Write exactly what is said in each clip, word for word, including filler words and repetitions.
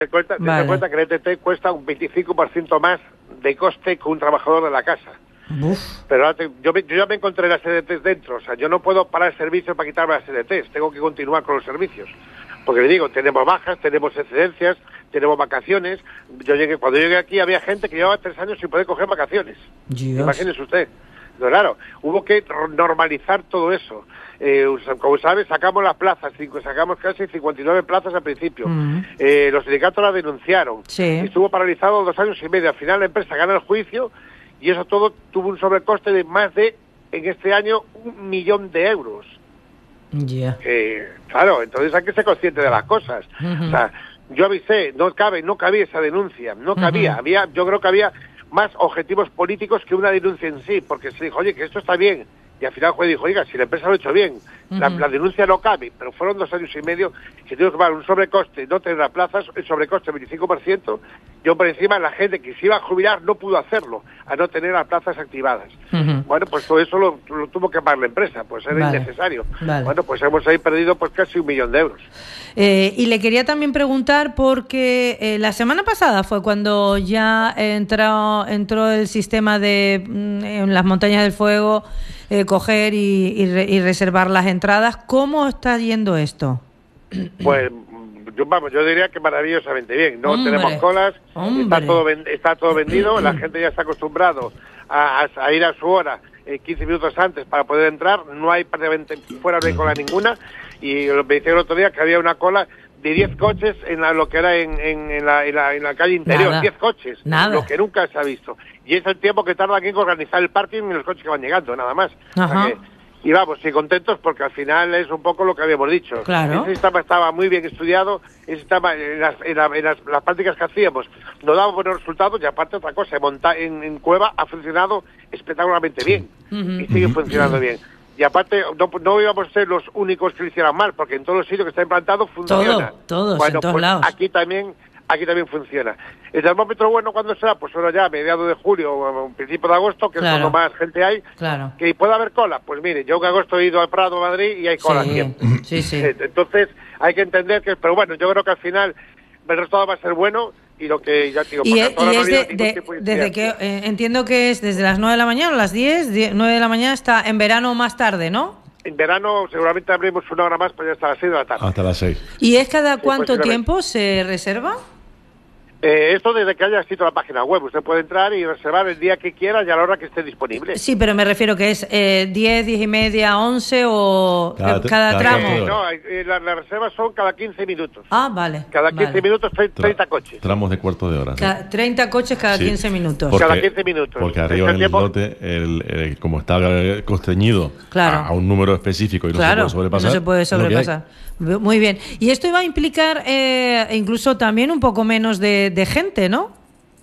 Te cuenta, vale. te cuenta que el E T T cuesta un veinticinco por ciento más de coste que un trabajador de la casa. Uf. Pero te, yo, me, yo ya me encontré las E D Tes dentro, o sea, yo no puedo parar el servicio para quitarme las E D Tes, tengo que continuar con los servicios. Porque le digo, tenemos bajas, tenemos excedencias, tenemos vacaciones. Yo llegué, cuando llegué aquí había gente que llevaba tres años sin poder coger vacaciones. Dios. Imagínese usted. No, claro, hubo que normalizar todo eso. Eh, como sabes, sacamos las plazas, sacamos casi cincuenta y nueve plazas al principio. Mm. Eh, los sindicatos la denunciaron. Sí. Estuvo paralizado dos años y medio. Al final la empresa gana el juicio y eso todo tuvo un sobrecoste de más de, en este año, un millón de euros. Ya. Yeah. Eh, claro, entonces hay que ser consciente de las cosas. Uh-huh. O sea, yo avisé, no cabe, no cabía esa denuncia, no cabía. Uh-huh. Había, yo creo que había más objetivos políticos que una denuncia en sí, porque se dijo, oye, que esto está bien. Y al final el juez dijo, oiga, si la empresa lo ha hecho bien, uh-huh. la, la denuncia no cabe, pero fueron dos años y medio que tuvimos que pagar un sobrecoste, no tener las plazas, el sobrecoste veinticinco por ciento, yo por encima la gente que se iba a jubilar no pudo hacerlo, a no tener las plazas activadas. Uh-huh. Bueno, pues todo eso lo, lo tuvo que pagar la empresa, pues era vale. innecesario. Vale. Bueno, pues hemos ahí perdido pues casi un millón de euros. Eh, y le quería también preguntar porque eh, la semana pasada fue cuando ya entró, entró el sistema de mm, en las Montañas del Fuego, eh, coger y, y, re, y reservar las entradas. ¿Cómo está yendo esto? Pues yo, vamos, yo diría que maravillosamente bien. No hombre, tenemos colas, hombre. está todo está todo vendido, la gente ya está acostumbrado a, a, a ir a su hora eh, quince minutos antes para poder entrar, no hay prácticamente fuera no hay cola ninguna. Y me dijeron el otro día que había una cola de diez coches en la, lo que era en, en, en, la, en, la, en la calle interior, diez coches, nada. Lo que nunca se ha visto. Y es el tiempo que tarda aquí en organizar el parking y los coches que van llegando, nada más. Ajá. O sea que, y vamos, y contentos porque al final es un poco lo que habíamos dicho. Claro. Ese sistema estaba muy bien estudiado, ese sistema, en, las, en, la, en las, las prácticas que hacíamos nos daba buenos resultados y aparte otra cosa, montar en, en Cueva ha funcionado espectacularmente bien uh-huh. y sigue funcionando uh-huh. bien. Y aparte, no, no íbamos a ser los únicos que lo hicieran mal, porque en todos los sitios que está implantado funciona. Todo, todos, bueno, en todos pues lados. Aquí también, aquí también funciona. El termómetro bueno, ¿cuándo será? Pues ahora ya, a mediados de julio o a principio de agosto, que claro. es cuando más gente hay. Claro. ¿Que puede haber cola? Pues mire, yo en agosto he ido al Prado, Madrid, y hay cola sí, siempre. Sí, sí. Entonces, hay que entender que... Pero bueno, yo creo que al final el resultado va a ser bueno. Y lo que ya digo, y, es, y no es de, de, desde que eh, entiendo que es desde las nueve de la mañana a las diez, nueve de la mañana, está en verano más tarde, ¿no? En verano seguramente abrimos una hora más, pero ya hasta las seis de la tarde. Hasta las seis. ¿Y es cada cuánto sí, tiempo se reserva? Eh, esto desde que haya escrito la página web. Usted puede entrar y reservar el día que quiera y a la hora que esté disponible. Sí, pero me refiero que es eh, diez, diez y media, once o cada, eh, cada, cada tramo. Eh, no, eh, las, las reservas son cada quince minutos. Ah, vale. Cada quince vale. minutos, treinta coches. Tramos de cuarto de hora. Ca- treinta coches cada sí. quince minutos. Porque, cada quince minutos. Porque arriba en el tiempo... lote, el, el, como está constreñido claro. a, a un número específico y no claro, se puede sobrepasar. No se puede sobrepasar. Muy bien. Y esto iba a implicar eh, incluso también un poco menos de, de gente, ¿no?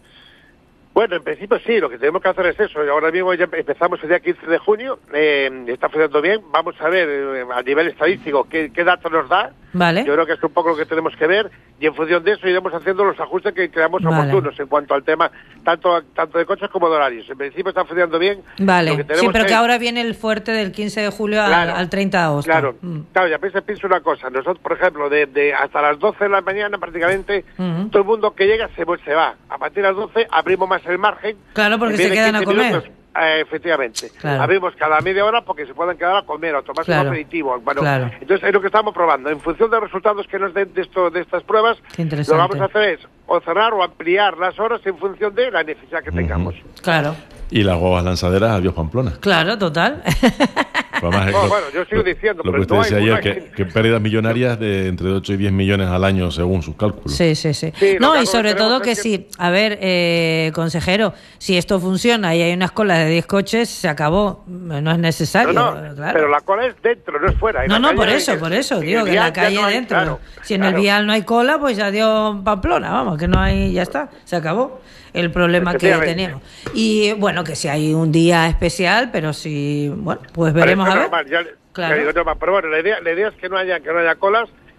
Bueno, en principio sí, lo que tenemos que hacer es eso. Ahora mismo ya empezamos el día quince de junio, eh, está funcionando bien. Vamos a ver eh, a nivel estadístico qué, qué datos nos da. Vale. Yo creo que es un poco lo que tenemos que ver y en función de eso iremos haciendo los ajustes que creamos vale. oportunos en cuanto al tema tanto tanto de coches como de horarios. En principio está funcionando bien. Vale, sí, pero que, que ahora viene el fuerte del quince de julio claro, al, al treinta de agosto. Claro, mm. claro, ya pienso, pienso una cosa. Nosotros, por ejemplo, de, de hasta las doce de la mañana prácticamente uh-huh. todo el mundo que llega se, se va. A partir de las doce abrimos más el margen. Claro, porque se quedan a comer. Minutos, eh, efectivamente. Claro. Abrimos cada media hora porque se pueden quedar a comer o tomarse claro. un aperitivo. Bueno, claro. entonces es lo que estamos probando. En función de los resultados que nos den de, esto, de estas pruebas, lo que vamos a hacer es o cerrar o ampliar las horas en función de la necesidad que uh-huh. tengamos. Claro. Y las guaguas lanzaderas, adiós Pamplona. Claro, total. Además, no, lo, bueno, yo sigo diciendo, lo pero que usted no decía hay ayer, que, que pérdidas millonarias de entre ocho y diez millones al año según sus cálculos. Sí, sí, sí. sí no, y sobre todo que, que sí, a ver, eh, consejero, si esto funciona y hay unas colas de diez coches, se acabó, no es necesario. No, no, claro. Pero la cola es dentro, no es fuera. No, no, por eso, por eso, digo, que en la calle no hay, dentro. Claro, si en claro. el vial no hay cola, pues ya dio Pamplona, vamos, que no hay, ya está, se acabó el problema que teníamos. Y bueno, que si hay un día especial, pero si, bueno, pues veremos a ver. Normal, ya, claro. ya digo, no, pero bueno, la idea, la idea es que no haya que no haya colas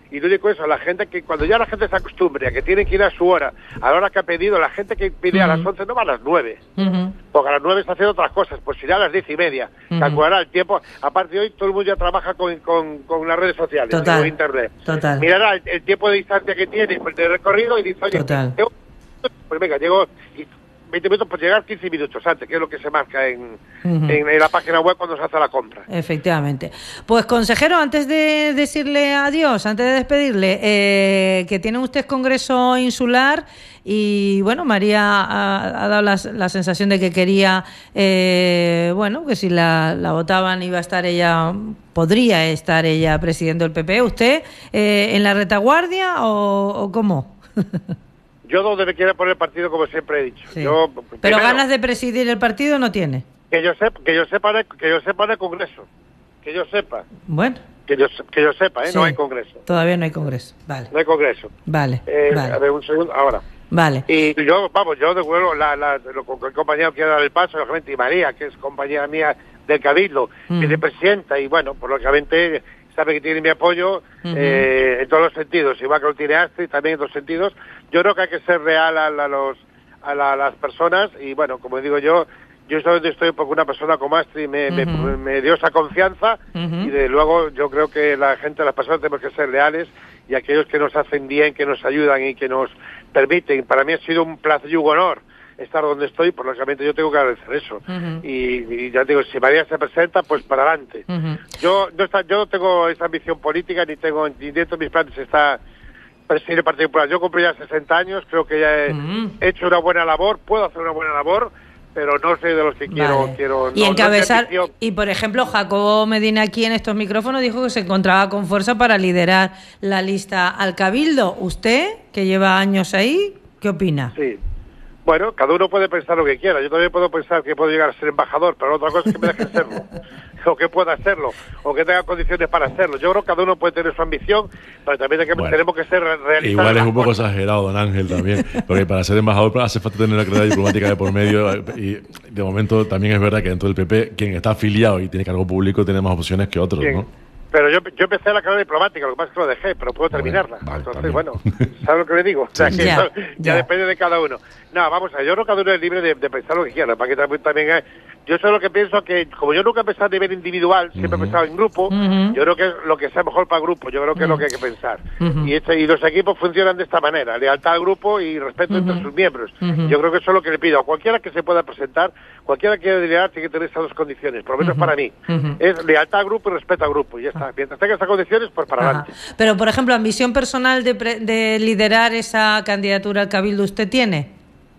Y lo único eso, la gente que cuando ya la gente se acostumbre a que tiene que ir a su hora, a la hora que ha pedido, la gente que pide uh-huh. a las once no va a las nueve, uh-huh. porque a las nueve está haciendo otras cosas, pues irá a las diez y media, uh-huh. calculará el tiempo. Aparte de hoy, todo el mundo ya trabaja con, con, con las redes sociales, Total. con internet. Total. Mirará el, el tiempo de distancia que tiene, pues, de recorrido, y dice, oye, Total. Llego, pues venga, llego veinte minutos por llegar, quince minutos antes, que es lo que se marca en, uh-huh. en, en la página web cuando se hace la compra. Efectivamente. Pues, consejero, antes de decirle adiós, antes de despedirle, eh, que tiene usted congreso insular y, bueno, María ha, ha dado la, la sensación de que quería, eh, bueno, que si la, la votaban iba a estar ella, podría estar ella presidiendo el P P. ¿Usted eh, en la retaguardia o, o cómo? Yo donde me quiera poner el partido, como siempre he dicho. Sí. Yo, Pero primero, ganas de presidir el partido no tiene. Que yo sepa, que yo sepa, de, que yo sepa de Congreso. Que yo sepa. Bueno. Que yo, que yo sepa, ¿eh? Sí. No hay Congreso. Todavía no hay Congreso. Vale. No hay Congreso. Vale. Eh, vale. A ver, un segundo, ahora. Vale. Y yo, vamos, yo de vuelo, la, la, lo, el compañero quiere dar el paso, lógicamente, y María, que es compañera mía del Cabildo, mm. vicepresidenta, y bueno, pues lógicamente sabe que tiene mi apoyo uh-huh. eh, en todos los sentidos, igual que lo tiene Astrid, también en dos sentidos. Yo creo que hay que ser real a, a los a, la, a las personas, y bueno, como digo yo, yo solamente estoy porque una persona como Astrid me, uh-huh. me, me dio esa confianza, uh-huh. y de luego yo creo que la gente, las personas tenemos que ser leales, y aquellos que nos hacen bien, que nos ayudan y que nos permiten. Para mí ha sido un placer y un honor estar donde estoy, por lógicamente yo tengo que agradecer eso. Uh-huh. y, y ya digo, si María se presenta, pues para adelante. Uh-huh. Yo no está, yo no tengo esa ambición política, ni tengo ni dentro de mis planes está presidir el Partido Popular. Yo cumplo ya sesenta años, creo que ya he uh-huh. hecho una buena labor, puedo hacer una buena labor, pero no soy de los que quiero... Vale. quiero y no, encabezar... No y, por ejemplo, Jacobo Medina aquí en estos micrófonos dijo que se encontraba con fuerza para liderar la lista al Cabildo. ¿Usted, que lleva años ahí, qué opina? Sí. Bueno, cada uno puede pensar lo que quiera. Yo también puedo pensar que puedo llegar a ser embajador, pero otra cosa es que me dejen serlo, o que pueda hacerlo, o que tenga condiciones para hacerlo. Yo creo que cada uno puede tener su ambición, pero también hay que, bueno, tenemos que ser realistas. Igual es un poco exagerado, don Ángel, también, porque para ser embajador hace falta tener la carrera diplomática de por medio, y de momento también es verdad que dentro del P P, quien está afiliado y tiene cargo público tiene más opciones que otros, ¿no? Pero yo, yo empecé la carrera diplomática, lo que pasa es que lo dejé, pero puedo terminarla. Vale, Entonces, también. bueno, ¿sabes lo que le digo? O sea, que ya, eso ya. ya depende de cada uno. No, vamos a ver, yo creo que cada uno es libre de, de pensar lo que quiera, para que también, también hay, yo soy lo que pienso que, como yo nunca he pensado a nivel individual, siempre uh-huh. he pensado en grupo, uh-huh. yo creo que es lo que sea mejor para el grupo, yo creo que uh-huh. es lo que hay que pensar. Uh-huh. Y, este, y los equipos funcionan de esta manera, lealtad al grupo y respeto uh-huh. entre sus miembros. Uh-huh. Yo creo que eso es lo que le pido a cualquiera que se pueda presentar, cualquiera que quiera liderar tiene que tener esas dos condiciones, por lo menos uh-huh. para mí. Uh-huh. Es lealtad al grupo y respeto al grupo, y ya está. Mientras tenga esas condiciones, pues para adelante. Pero, por ejemplo, ambición personal de, pre- de liderar esa candidatura al Cabildo, ¿usted tiene?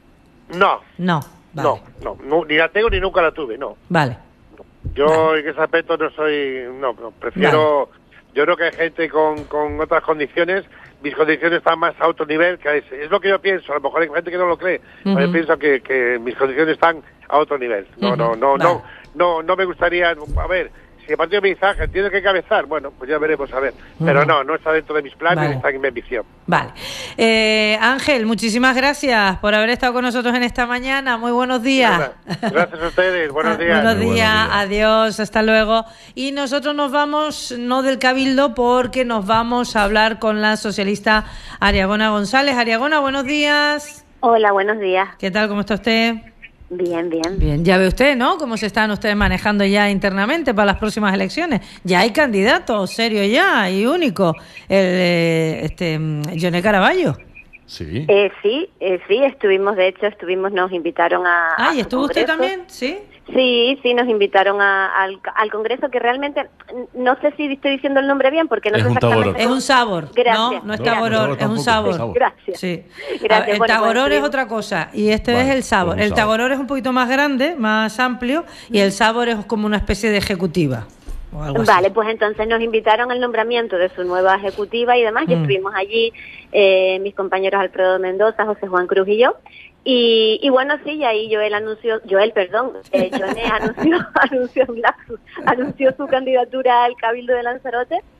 No. No. Vale. No, no, no, ni la tengo ni nunca la tuve, no. Vale. No. Yo vale. en ese aspecto no soy, no, no prefiero, vale. yo creo que hay gente con, con otras condiciones, mis condiciones están más a otro nivel, que es, es lo que yo pienso, a lo mejor hay gente que no lo cree, uh-huh. pero yo pienso que, que mis condiciones están a otro nivel. No, uh-huh. no, no, vale. no, no, no me gustaría, a ver, si el partido me dice, Ángel, tiene que encabezar, bueno, pues ya veremos, a ver. Uh-huh. Pero no, no está dentro de mis planes, vale. está en mi ambición. Vale. Eh, Ángel, muchísimas gracias por haber estado con nosotros en esta mañana. Muy buenos días. Gracias a ustedes, buenos días. Buenos días, buenos días, adiós, hasta luego. Y nosotros nos vamos, no del Cabildo, porque nos vamos a hablar con la socialista Ariagona González. Ariagona, buenos días. Hola, buenos días. ¿Qué tal, cómo está usted? Bien, bien. Bien, ya ve usted, ¿no? Cómo se están ustedes manejando ya internamente para las próximas elecciones. Ya hay candidato serio ya y único, el eh, este Yone Caraballo. Sí. Eh, sí, eh, sí, estuvimos, de hecho, estuvimos, nos invitaron a... Ah, ¿y a estuvo usted también? Sí. Sí, sí, nos invitaron a, al, al Congreso, que realmente, no sé si estoy diciendo el nombre bien, porque no es sé un exactamente... Taboror. Es un sabor, Gracias. no, no es no, taboror, no, es un tampoco, sabor. Gracias. Sí. Gracias. El Bueno, taboror pues, es otra cosa y este vale, es el sabor. pues El taboror es un poquito más grande, más amplio, y el sabor es como una especie de ejecutiva. O algo vale, así. pues entonces nos invitaron al nombramiento de su nueva ejecutiva y demás, y Mm. estuvimos allí, eh, mis compañeros Alfredo Mendoza, José Juan Cruz y yo. Y, y bueno, sí, y ahí Joel anunció, Joel, perdón, eh, Yone anunció, anunció, un lapsus, anunció su candidatura al Cabildo de Lanzarote,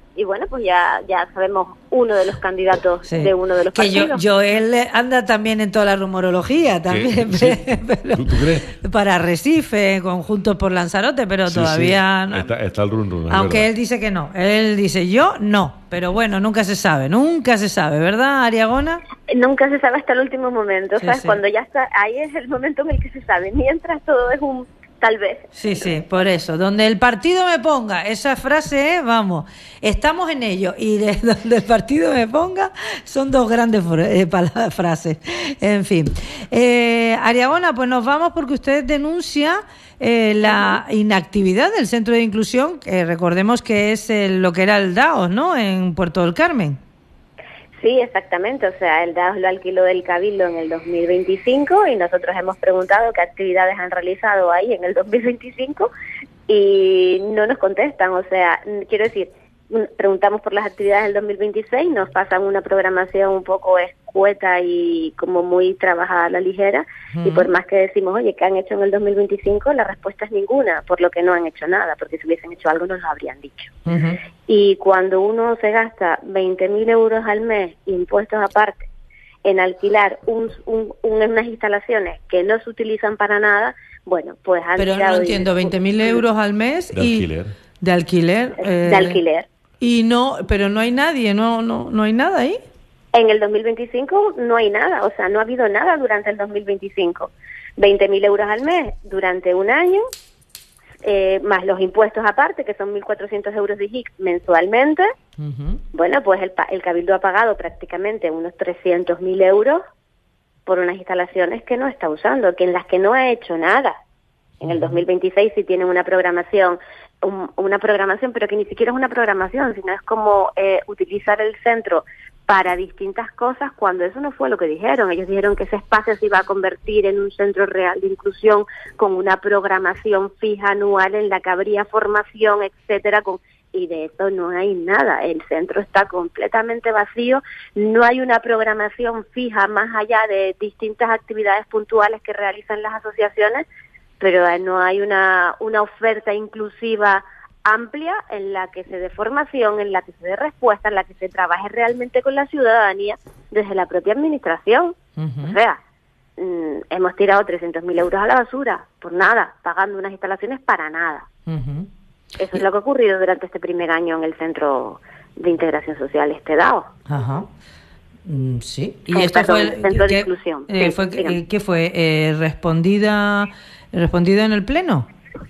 y bueno, pues ya ya sabemos uno de los candidatos sí. de uno de los que partidos. Yo, Joel anda también en toda la rumorología, también. Sí. Pero, ¿Tú, ¿Tú crees? Para Recife, con Juntos por Lanzarote, pero sí, todavía... Sí. No. Está, está el run run. Aunque él dice que no. Él dice yo no. Pero bueno, nunca se sabe, nunca se sabe, ¿verdad, Ariagona? Nunca se sabe hasta el último momento, sí, ¿sabes? Sí. Cuando ya está, ahí es el momento en el que se sabe. Mientras todo es un... Tal vez. Sí, sí, por eso. Donde el partido me ponga, esa frase es, vamos, estamos en ello. Y de donde el partido me ponga, son dos grandes eh, frases. En fin. Eh, Ariagona, pues nos vamos porque usted denuncia eh, la inactividad del Centro de Inclusión, que recordemos que es el, lo que era el D A O S, ¿no?, en Puerto del Carmen. Sí, exactamente, o sea, el D A O S lo alquiló del Cabildo en el dos mil veinticinco y nosotros hemos preguntado qué actividades han realizado ahí en el dos mil veinticinco y no nos contestan, o sea, quiero decir, preguntamos por las actividades del dos mil veintiséis, nos pasan una programación un poco escueta y como muy trabajada a la ligera, uh-huh. y por más que decimos, oye, ¿qué han hecho en el dos mil veinticinco? La respuesta es ninguna, por lo que no han hecho nada, porque si hubiesen hecho algo nos lo habrían dicho. Uh-huh. Y cuando uno se gasta veinte mil euros al mes, impuestos aparte, en alquilar un, un, un, unas instalaciones que no se utilizan para nada, bueno, pues han Pero no entiendo, veinte mil euros al mes de y... alquiler. De alquiler. Eh, de alquiler. Y no, pero no hay nadie, no, no, no hay nada ahí. En el dos mil veinticinco no hay nada, o sea, no ha habido nada durante el dos mil veinticinco. veinte mil euros al mes durante un año, eh, más los impuestos aparte, que son mil cuatrocientos euros de I J I C mensualmente. Uh-huh. Bueno, pues el, el Cabildo ha pagado prácticamente unos trescientos mil euros por unas instalaciones que no está usando, que en las que no ha hecho nada. En el dos mil veintiséis sí tienen una programación, un, una programación, pero que ni siquiera es una programación, sino es como eh, utilizar el centro para distintas cosas, cuando eso no fue lo que dijeron. Ellos dijeron que ese espacio se iba a convertir en un centro real de inclusión con una programación fija anual en la que habría formación, etcétera, con y de eso no hay nada. El centro está completamente vacío, no hay una programación fija más allá de distintas actividades puntuales que realizan las asociaciones, pero no hay una, una oferta inclusiva amplia en la que se dé formación, en la que se dé respuesta, en la que se trabaje realmente con la ciudadanía desde la propia administración. Uh-huh. O sea, mmm, hemos tirado trescientos mil euros a la basura, por nada, pagando unas instalaciones para nada. Uh-huh. Eso es lo que ha ocurrido durante este primer año en el Centro de Integración Social, este D A O. Ajá. Mm, sí. ¿Y eh, esto perdón, fue el Centro ¿qué, de Inclusión? Eh, sí, fue, eh, ¿Qué fue? Eh, ¿Respondida respondido en el Pleno?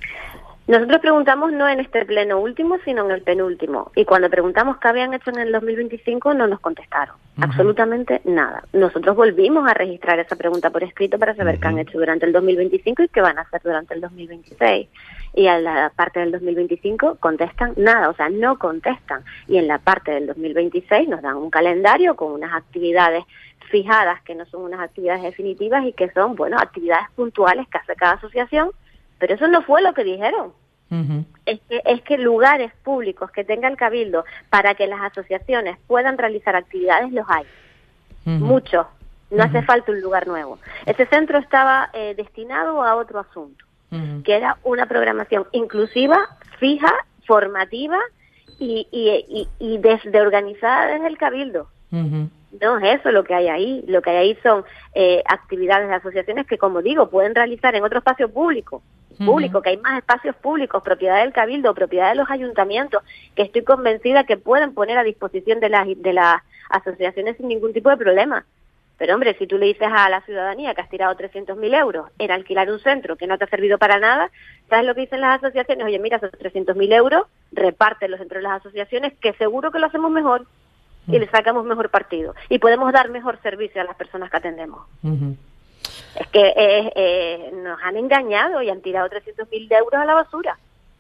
Nosotros preguntamos no en este pleno último, sino en el penúltimo. Y cuando preguntamos qué habían hecho en el dos mil veinticinco, no nos contestaron. Uh-huh. Absolutamente nada. Nosotros volvimos a registrar esa pregunta por escrito para saber uh-huh. qué han hecho durante el dos mil veinticinco y qué van a hacer durante el dos mil veintiséis. Y a la parte del dos mil veinticinco contestan nada, o sea, no contestan. Y en la parte del dos mil veintiséis nos dan un calendario con unas actividades fijadas que no son unas actividades definitivas y que son, bueno, actividades puntuales que hace cada asociación. Pero eso no fue lo que dijeron. Uh-huh. Es que, es que lugares públicos que tenga el Cabildo para que las asociaciones puedan realizar actividades los hay. Uh-huh. Muchos. No uh-huh. hace falta un lugar nuevo. Ese centro estaba eh, destinado a otro asunto, uh-huh. que era una programación inclusiva, fija, formativa y, y, y, y desde organizada desde el Cabildo. Uh-huh. No es eso lo que hay ahí. Lo que hay ahí son eh, actividades de asociaciones que, como digo, pueden realizar en otro espacio público. público, uh-huh. que hay más espacios públicos, propiedad del Cabildo, propiedad de los ayuntamientos, que estoy convencida que pueden poner a disposición de las de las asociaciones sin ningún tipo de problema. Pero hombre, si tú le dices a la ciudadanía que has tirado trescientos mil euros en alquilar un centro que no te ha servido para nada, ¿sabes lo que dicen las asociaciones? Oye, mira, esos trescientos mil euros, repártelos entre las asociaciones, que seguro que lo hacemos mejor uh-huh. y le sacamos mejor partido. Y podemos dar mejor servicio a las personas que atendemos. Uh-huh. Es que eh, eh, nos han engañado y han tirado trescientos mil euros a la basura.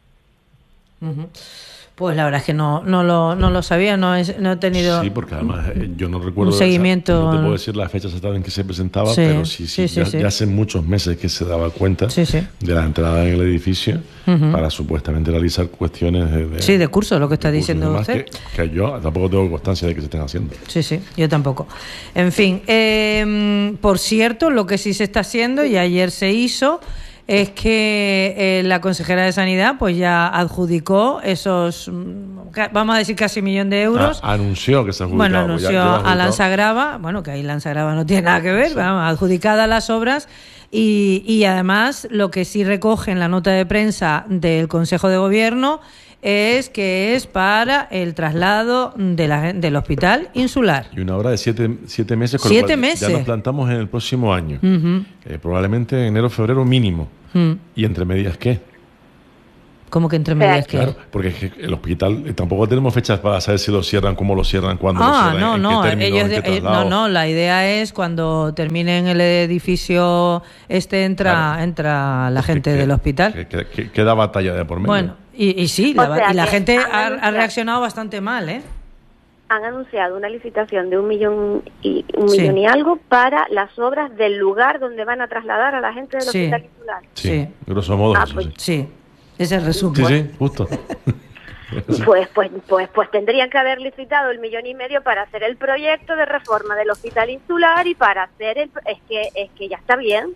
Uh-huh. Pues la verdad es que no no lo, no lo sabía, no he, no he tenido... Sí, porque además eh, yo no recuerdo... Un seguimiento... Esa, no te puedo decir la fecha exacta en que se presentaba, sí, pero sí, sí, sí, ya, sí, sí. ya hace muchos meses que se daba cuenta sí, sí. de la entrada en el edificio uh-huh. para supuestamente realizar cuestiones de... de sí, de curso, lo que está diciendo usted. Que, que yo tampoco tengo constancia de que se estén haciendo. Sí, sí, yo tampoco. En fin, eh, por cierto, lo que sí se está haciendo, y ayer se hizo... es que eh, la consejera de Sanidad pues ya adjudicó esos, vamos a decir, casi millón de euros. Ah, anunció que se adjudicaba. Bueno, anunció ya, ya a Lanzagrava, bueno, que ahí Lanzagrava no tiene nada que ver, sí. Vamos, adjudicadas las obras. Y, y además lo que sí recoge en la nota de prensa del Consejo de Gobierno es que es para el traslado de la, del hospital insular. Y una obra de siete, siete meses, con siete lo cual meses. Ya nos plantamos en el próximo año. Uh-huh. Eh, probablemente en enero, febrero mínimo. Uh-huh. ¿Y entre medias qué? ¿Cómo que entre medias qué? Claro, porque el hospital eh, tampoco tenemos fechas para saber si lo cierran, cómo lo cierran, cuándo ah, lo cierran, no, en no, qué término, ellos en qué de, eh, no, no, la idea es cuando terminen el edificio este entra claro. entra la pues gente que, del hospital. Que, que, que, queda batalla de por medio. Bueno, y, y sí, o la, sea, y la gente ha, ha reaccionado bastante mal, ¿eh? Han anunciado una licitación de un millón y un sí. millón y algo para las obras del lugar donde van a trasladar a la gente del sí. hospital insular. Sí, sí. grosso modo. Ah, eso, pues, sí. sí. Ese es el resumen. Sí, sí, justo. Pues, pues, pues, pues tendrían que haber licitado el millón y medio para hacer el proyecto de reforma del hospital insular y para hacer el, es que, es que ya está bien,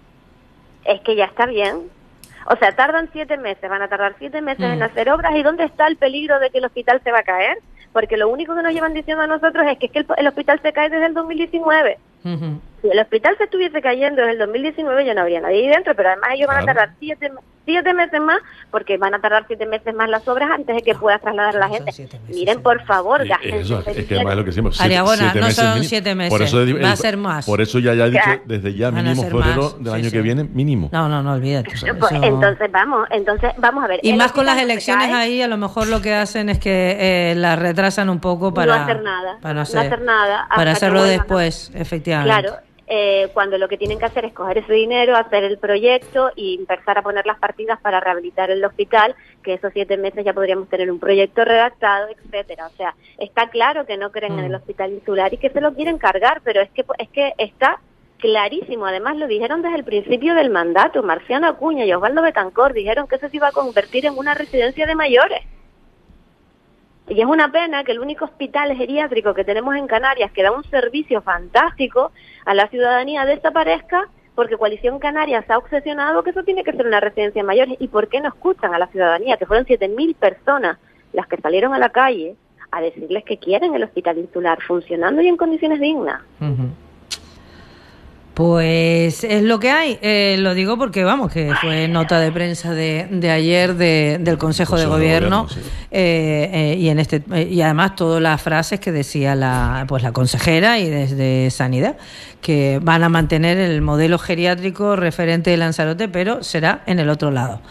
es que ya está bien. O sea, tardan siete meses, van a tardar siete meses mm. en hacer obras. ¿Y dónde está el peligro de que el hospital se va a caer? Porque lo único que nos llevan diciendo a nosotros es que, es que el, el hospital se cae desde el dos mil diecinueve. Uh-huh. Si el hospital se estuviese cayendo desde el dos mil diecinueve ya no habría nadie ahí dentro, pero además ellos van claro. a tardar siete, siete meses más, porque van a tardar siete meses más las obras antes de que pueda trasladar a la gente. Miren, por favor, gasten. Eso, es que además es lo que decimos. Ariagona, no son mínimo. siete meses, por eso, va a ser más. Por eso ya ya he dicho, claro. desde ya mínimo febrero del sí, año sí. que viene, mínimo. No, no, no, olvídate. Eso... Pues, entonces, vamos, entonces, vamos a ver. Y más con las elecciones ahí, a lo mejor lo que hacen es que eh, las retrasan un poco para... No hacer nada, para no, hacer, no hacer nada. Para hacerlo después, efectivamente. Claro. Eh, cuando lo que tienen que hacer es coger ese dinero, hacer el proyecto y empezar a poner las partidas para rehabilitar el hospital, que esos siete meses ya podríamos tener un proyecto redactado, etcétera. O sea, está claro que no creen mm. en el hospital insular y que se lo quieren cargar, pero es que es que está clarísimo. Además, lo dijeron desde el principio del mandato. Marciano Acuña y Osvaldo Betancourt dijeron que eso se iba a convertir en una residencia de mayores. Y es una pena que el único hospital geriátrico que tenemos en Canarias, que da un servicio fantástico a la ciudadanía, desaparezca porque Coalición Canaria se ha obsesionado que eso tiene que ser una residencia mayor. ¿Y por qué no escuchan a la ciudadanía? Que fueron siete mil personas las que salieron a la calle a decirles que quieren el hospital insular funcionando y en condiciones dignas. Uh-huh. Pues es lo que hay, eh, lo digo porque vamos, que fue nota de prensa de, de ayer de, del Consejo, Consejo de Gobierno, de gobierno sí. eh, eh, y en este eh, y además todas las frases que decía la pues la consejera y desde Sanidad, que van a mantener el modelo geriátrico referente de Lanzarote, pero será en el otro lado.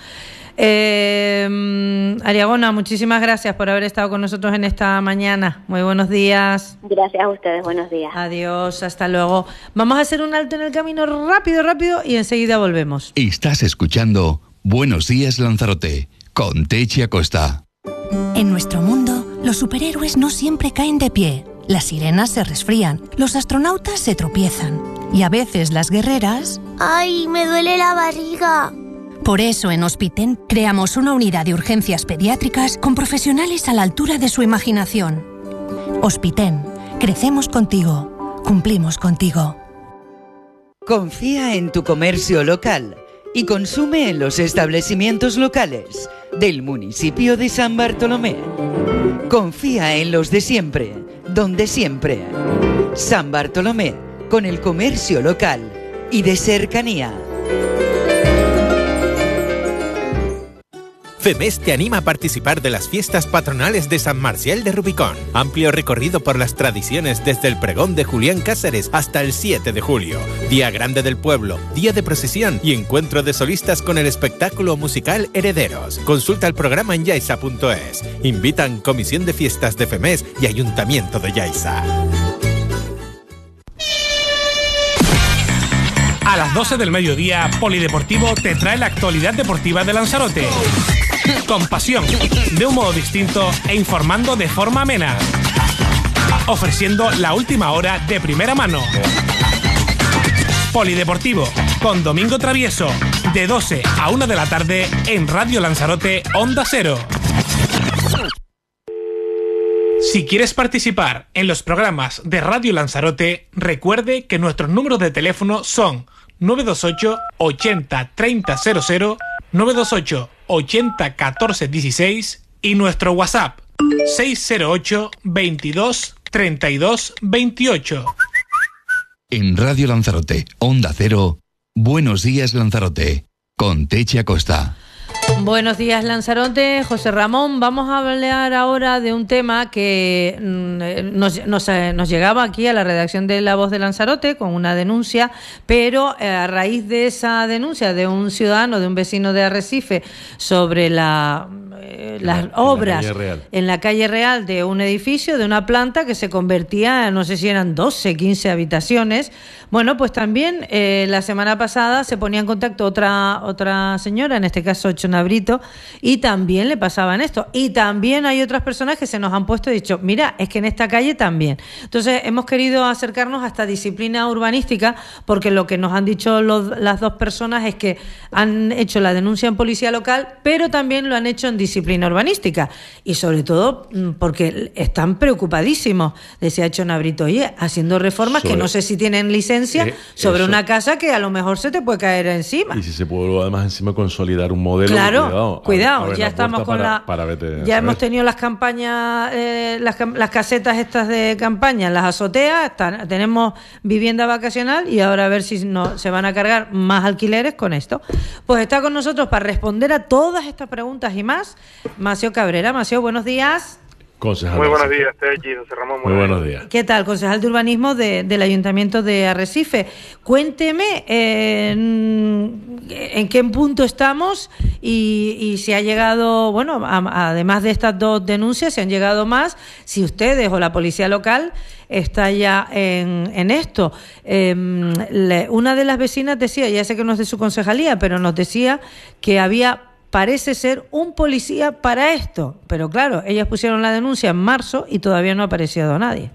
Eh, Ariagona, muchísimas gracias por haber estado con nosotros en esta mañana. Muy buenos días. Gracias a ustedes, buenos días. Adiós, hasta luego. Vamos a hacer un alto en el camino rápido, rápido y enseguida volvemos. Estás escuchando Buenos Días Lanzarote con Techi Acosta. En nuestro mundo, los superhéroes no siempre caen de pie. Las sirenas se resfrían, los astronautas se tropiezan y a veces las guerreras... ¡Ay, me duele la barriga! Por eso en Hospiten creamos una unidad de urgencias pediátricas con profesionales a la altura de su imaginación. Hospiten, crecemos contigo, cumplimos contigo. Confía en tu comercio local y consume en los establecimientos locales del municipio de San Bartolomé. Confía en los de siempre, donde siempre. San Bartolomé, con el comercio local y de cercanía. FEMES te anima a participar de las fiestas patronales de San Marcial de Rubicón. Amplio recorrido por las tradiciones desde el pregón de Julián Cáceres hasta el siete de julio. Día grande del pueblo, día de procesión y encuentro de solistas con el espectáculo musical Herederos. Consulta el programa en yaisa punto es. Invitan Comisión de Fiestas de FEMES y Ayuntamiento de Yaiza. A las doce del mediodía, Polideportivo te trae la actualidad deportiva de Lanzarote. Con pasión, de un modo distinto e informando de forma amena. Ofreciendo la última hora de primera mano. Polideportivo, con Domingo Travieso, de doce a una de la tarde en Radio Lanzarote Onda Cero. Si quieres participar en los programas de Radio Lanzarote, recuerde que nuestros números de teléfono son nueve dos ocho ochenta treinta cero cero, nueve dos ocho ochenta catorce dieciséis y nuestro WhatsApp seis cero ocho veintidós treinta y dos veintiocho. En Radio Lanzarote, Onda Cero, Buenos Días Lanzarote, con Techi Acosta. Buenos días, Lanzarote. José Ramón, vamos a hablar ahora de un tema que nos, nos, nos llegaba aquí a la redacción de La Voz de Lanzarote con una denuncia, pero a raíz de esa denuncia de un ciudadano, de un vecino de Arrecife, sobre la, eh, las en la, obras en la, en la calle Real de un edificio, de una planta que se convertía, no sé si eran doce, quince habitaciones. Bueno, pues también eh, la semana pasada se ponía en contacto otra, otra señora, en este caso Chona Brito, y también le pasaban esto. Y también hay otras personas que se nos han puesto y dicho, mira, es que en esta calle también. Entonces hemos querido acercarnos a esta disciplina urbanística porque lo que nos han dicho los, las dos personas es que han hecho la denuncia en policía local, pero también lo han hecho en disciplina urbanística. Y sobre todo porque están preocupadísimos, decía Chona Brito, oye, haciendo reformas sobre, que no sé si tienen licencia eh, sobre eso. Una casa que a lo mejor se te puede caer encima. Y si se puede además encima consolidar un modelo. Claro, cuidado, cuidado a ver, ya estamos con para, la para vete, ya hemos tenido las campañas, eh, las, las casetas estas de campaña, las azoteas, están, tenemos vivienda vacacional y ahora a ver si no se van a cargar más alquileres con esto. Pues está con nosotros para responder a todas estas preguntas y más, Macio Cabrera. Macio, buenos días. Concejal. Muy buenos días, Techi, José Ramón. Muy buenos días. ¿Qué tal, concejal de urbanismo de, del Ayuntamiento de Arrecife? Cuénteme eh, en, en qué punto estamos y, y si ha llegado, bueno, a, además de estas dos denuncias, si han llegado más, si ustedes o la policía local está ya en, en esto. Eh, le, una de las vecinas decía, ya sé que no es de su concejalía, pero nos decía que había, parece ser, un policía para esto. Pero claro, ellas pusieron la denuncia en marzo y todavía no ha aparecido nadie.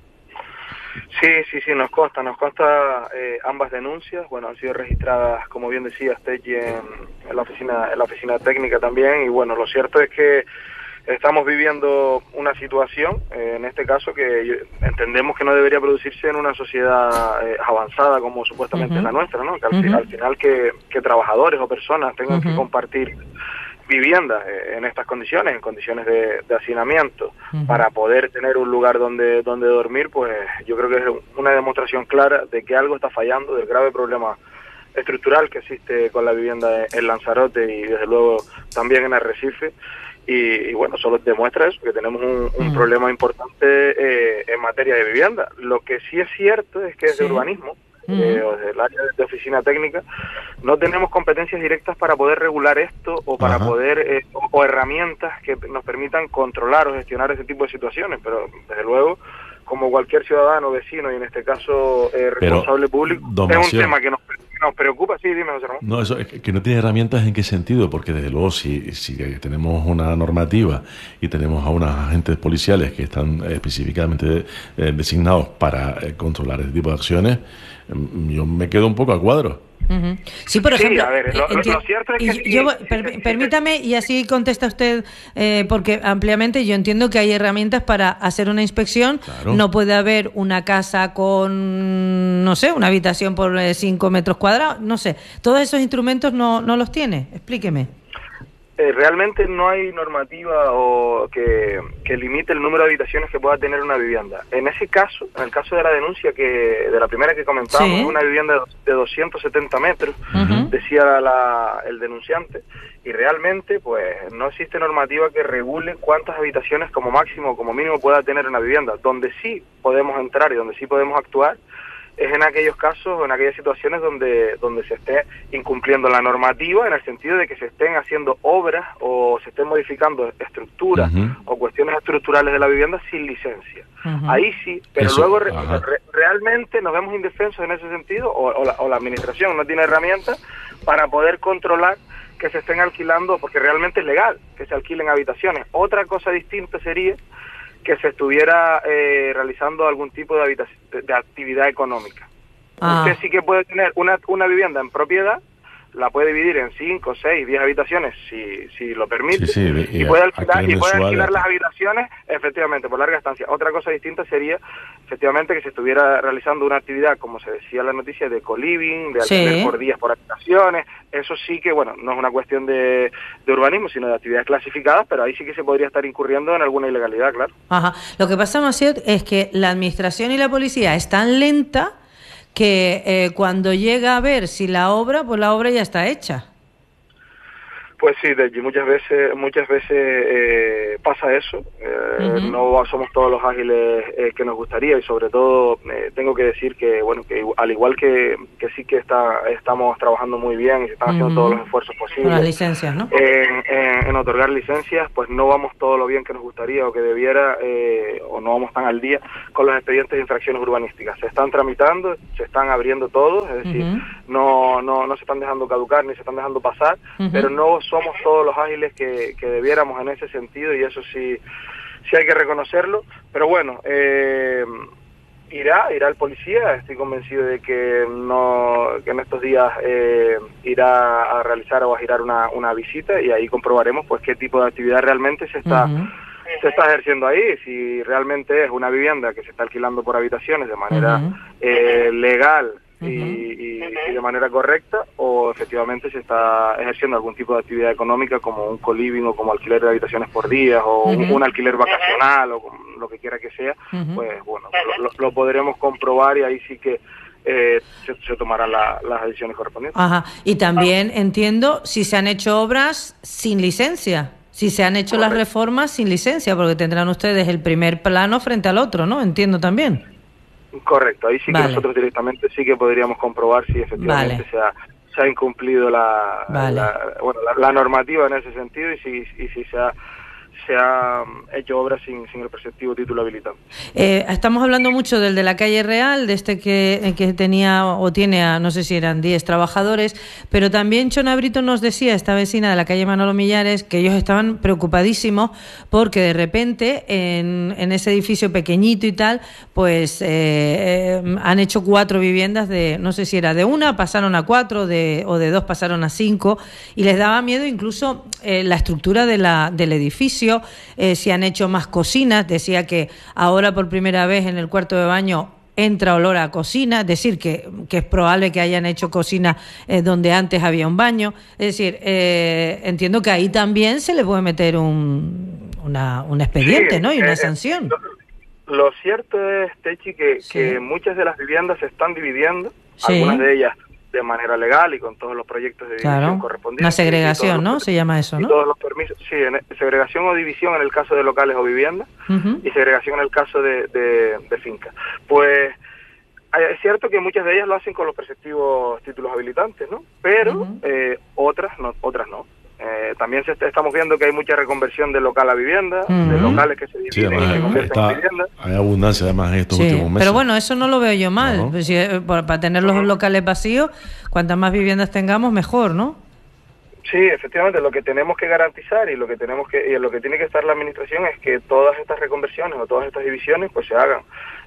Sí, sí, sí, nos consta, nos consta eh, ambas denuncias. Bueno, han sido registradas, como bien decías, Techi, en, en la oficina, en la oficina técnica también. Y bueno, lo cierto es que estamos viviendo una situación, eh, en este caso, que entendemos que no debería producirse en una sociedad eh, avanzada como supuestamente uh-huh. la nuestra, ¿no? Que al, uh-huh. al final que, que trabajadores o personas tengan uh-huh. que compartir viviendas eh, en estas condiciones, en condiciones de, de hacinamiento, uh-huh. para poder tener un lugar donde donde dormir, pues yo creo que es una demostración clara de que algo está fallando, del grave problema estructural que existe con la vivienda en Lanzarote y desde luego también en Arrecife. Y, y bueno, solo demuestra eso, que tenemos un, un mm. problema importante eh, en materia de vivienda. Lo que sí es cierto es que desde sí. urbanismo, mm. eh, o desde el área de oficina técnica, no tenemos competencias directas para poder regular esto o para Ajá. poder, eh, o, o herramientas que nos permitan controlar o gestionar ese tipo de situaciones, pero desde luego, como cualquier ciudadano, vecino y en este caso eh, responsable pero, público, es un tema que nos nos preocupa. Sí, dime, José Ramón. No, eso es que no tiene herramientas. ¿En qué sentido? Porque desde luego si, si tenemos una normativa y tenemos a unos agentes policiales que están específicamente eh, designados para eh, controlar ese tipo de acciones, eh, yo me quedo un poco a cuadro. Uh-huh. Sí, por ejemplo, sí, a ver, lo, lo, lo cierto es que yo, sí, per, sí, sí, permítame y así contesta usted, eh, porque ampliamente yo entiendo que hay herramientas para hacer una inspección. Claro. No puede haber una casa con, no sé, una habitación por cinco metros cuadrados, no sé. Todos esos instrumentos no, no los tiene. Explíqueme. Eh, realmente no hay normativa o que, que limite el número de habitaciones que pueda tener una vivienda. En ese caso, en el caso de la denuncia que de la primera que comentábamos, sí. una vivienda de doscientos setenta metros, uh-huh. decía la, el denunciante, y realmente pues no existe normativa que regule cuántas habitaciones como máximo o como mínimo pueda tener una vivienda. Donde sí podemos entrar y donde sí podemos actuar es en aquellos casos o en aquellas situaciones donde donde se esté incumpliendo la normativa, en el sentido de que se estén haciendo obras o se estén modificando estructuras uh-huh. o cuestiones estructurales de la vivienda sin licencia. Uh-huh. Ahí sí, pero Eso, luego re, re, realmente nos vemos indefensos en ese sentido, o, o, la, o la administración no tiene herramientas para poder controlar que se estén alquilando, porque realmente es legal que se alquilen habitaciones. Otra cosa distinta sería que se estuviera eh, realizando algún tipo de, habitac- de, de actividad económica. Ah. Usted sí que puede tener una, una vivienda en propiedad, la puede dividir en cinco, seis, diez habitaciones si si lo permite, sí, sí, y, y puede alquilar, y puede alquilar las habitaciones efectivamente por larga estancia. Otra cosa distinta sería efectivamente que se estuviera realizando una actividad, como se decía en la noticia, de co-living, de alquiler sí. por días por habitaciones. Eso sí que, bueno, no es una cuestión de, de urbanismo, sino de actividades clasificadas, pero ahí sí que se podría estar incurriendo en alguna ilegalidad, claro. Ajá. Lo que pasa, Maciot, es que la administración y la policía es tan lenta que eh, cuando llega a ver si la obra, pues la obra ya está hecha. Pues sí, de allí muchas veces muchas veces eh, pasa eso, eh, uh-huh. no somos todos los ágiles eh, que nos gustaría, y sobre todo eh, tengo que decir que bueno que al igual que, que sí que está estamos trabajando muy bien y se están uh-huh. haciendo todos los esfuerzos posibles. Con las licencias, ¿no? En, en, en otorgar licencias, pues no vamos todo lo bien que nos gustaría o que debiera, eh, o no vamos tan al día con los expedientes de infracciones urbanísticas. Se están tramitando, se están abriendo todos, es decir, uh-huh. no, no, no se están dejando caducar ni se están dejando pasar, uh-huh. pero no somos todos los ágiles que, que debiéramos en ese sentido, y eso sí sí hay que reconocerlo, pero bueno, eh, irá irá el policía, estoy convencido de que no que en estos días eh, irá a realizar o a girar una, una visita, y ahí comprobaremos pues qué tipo de actividad realmente se está uh-huh. se está ejerciendo ahí, si realmente es una vivienda que se está alquilando por habitaciones de manera uh-huh. eh, legal Y, y, y de manera correcta, o efectivamente se está ejerciendo algún tipo de actividad económica como un co-living o como alquiler de habitaciones por días o uh-huh. un, un alquiler vacacional o lo que quiera que sea, uh-huh. pues bueno, lo, lo, lo podremos comprobar y ahí sí que eh, se, se tomarán la, las decisiones correspondientes. Ajá. Y también entiendo si se han hecho obras sin licencia, si se han hecho Correcto. Las reformas sin licencia, porque tendrán ustedes el primer plano frente al otro, ¿no? Entiendo también. Correcto, ahí sí vale. que nosotros directamente sí que podríamos comprobar si efectivamente vale. se, ha, se ha incumplido la, vale. la, bueno, la, la normativa en ese sentido, y si, y si se ha, se ha hecho obras sin, sin el preceptivo título habilitante. Eh, estamos hablando mucho del de la calle Real, de este que, que tenía o tiene a, no sé si eran diez trabajadores, pero también Chona Brito nos decía, esta vecina de la calle Manolo Millares, que ellos estaban preocupadísimos porque de repente en, en ese edificio pequeñito y tal, pues eh, eh, han hecho cuatro viviendas de, no sé si era de una, pasaron a cuatro, de, o de dos pasaron a cinco, y les daba miedo incluso eh, la estructura de la, del edificio. Eh, si han hecho más cocinas, decía que ahora por primera vez en el cuarto de baño entra olor a cocina, es decir, que, que es probable que hayan hecho cocina eh, donde antes había un baño. Es decir, eh, entiendo que ahí también se le puede meter un, una, un expediente, sí, ¿no? Y una eh, sanción. Lo, lo cierto es, Techi, que, sí. que muchas de las viviendas se están dividiendo, sí. algunas de ellas de manera legal y con todos los proyectos de división claro. correspondientes. Una segregación, ¿no? Los, Se llama eso, ¿no? Y todos los permisos, sí, en, segregación o división en el caso de locales o viviendas, uh-huh. y segregación en el caso de, de, de fincas. Pues es cierto que muchas de ellas lo hacen con los preceptivos títulos habilitantes, ¿no? Pero uh-huh. eh, otras no, otras no. Eh, también se está, estamos viendo que hay mucha reconversión de local a vivienda, uh-huh. de locales que se dividen sí, además, y se convierten está, en vivienda. Hay abundancia además en estos sí, últimos meses. Pero bueno, eso no lo veo yo mal. No, no. Pues si, para, para tener los uh-huh. locales vacíos, cuantas más viviendas tengamos, mejor, ¿no? Sí, efectivamente, lo que tenemos que garantizar y lo que tenemos que y lo que tiene que estar la administración es que todas estas reconversiones o todas estas divisiones pues se hagan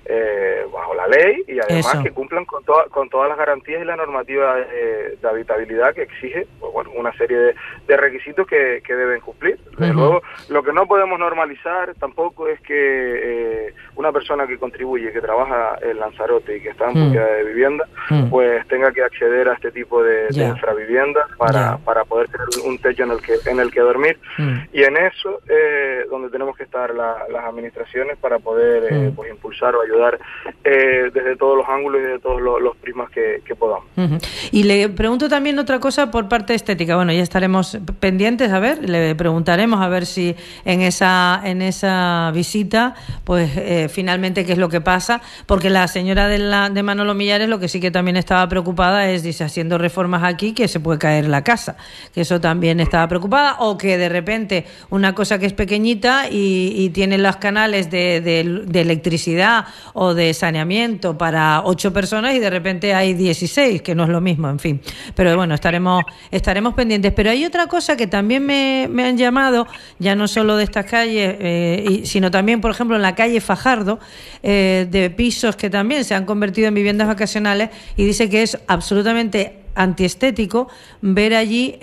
eh, bajo la ley y además Eso. que cumplan con, to- con todas las garantías y la normativa de, de habitabilidad que exige pues, bueno, una serie de, de requisitos que, que deben cumplir. Desde uh-huh. luego, lo que no podemos normalizar tampoco es que eh, una persona que contribuye, que trabaja en Lanzarote y que está en uh-huh. búsqueda de vivienda, uh-huh. pues tenga que acceder a este tipo de, yeah. de infraviviendas para, yeah. para poder tener un techo en el que en el que dormir. Uh-huh. Y en eso eh, donde tenemos que estar la, las administraciones para poder uh-huh. eh, pues impulsar o ayudar ayudar eh, desde todos los ángulos y de todos los, los prismas que, que podamos. Uh-huh. Y le pregunto también otra cosa por parte estética. Bueno, ya estaremos pendientes, a ver, le preguntaremos a ver si en esa en esa visita, pues eh, finalmente qué es lo que pasa, porque la señora de, la, de Manolo Millares lo que sí que también estaba preocupada es, dice, haciendo reformas aquí que se puede caer la casa, que eso también estaba preocupada, o que de repente una cosa que es pequeñita y, y tiene los canales de, de, de electricidad o de saneamiento para ocho personas y de repente hay dieciséis, que no es lo mismo, en fin. Pero bueno, estaremos estaremos pendientes. Pero hay otra cosa que también me, me han llamado, ya no solo de estas calles, eh, y, sino también, por ejemplo, en la calle Fajardo, eh, de pisos que también se han convertido en viviendas vacacionales, y dice que es absolutamente antiestético ver allí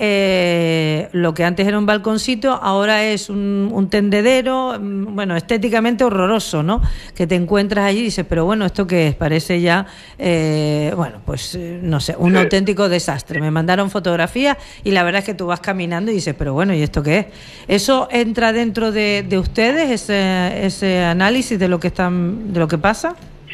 eh, lo que antes era un balconcito, ahora es un, un tendedero, bueno, estéticamente horroroso, ¿no? Que te encuentras allí y dices, pero bueno, ¿esto qué es? Parece ya, eh, bueno, pues eh, no sé, un auténtico desastre. Me mandaron fotografías y la verdad es que tú vas caminando y dices, pero bueno, ¿y esto qué es? ¿Eso entra dentro de, de ustedes, ese, ese análisis de lo que están, de lo que pasa?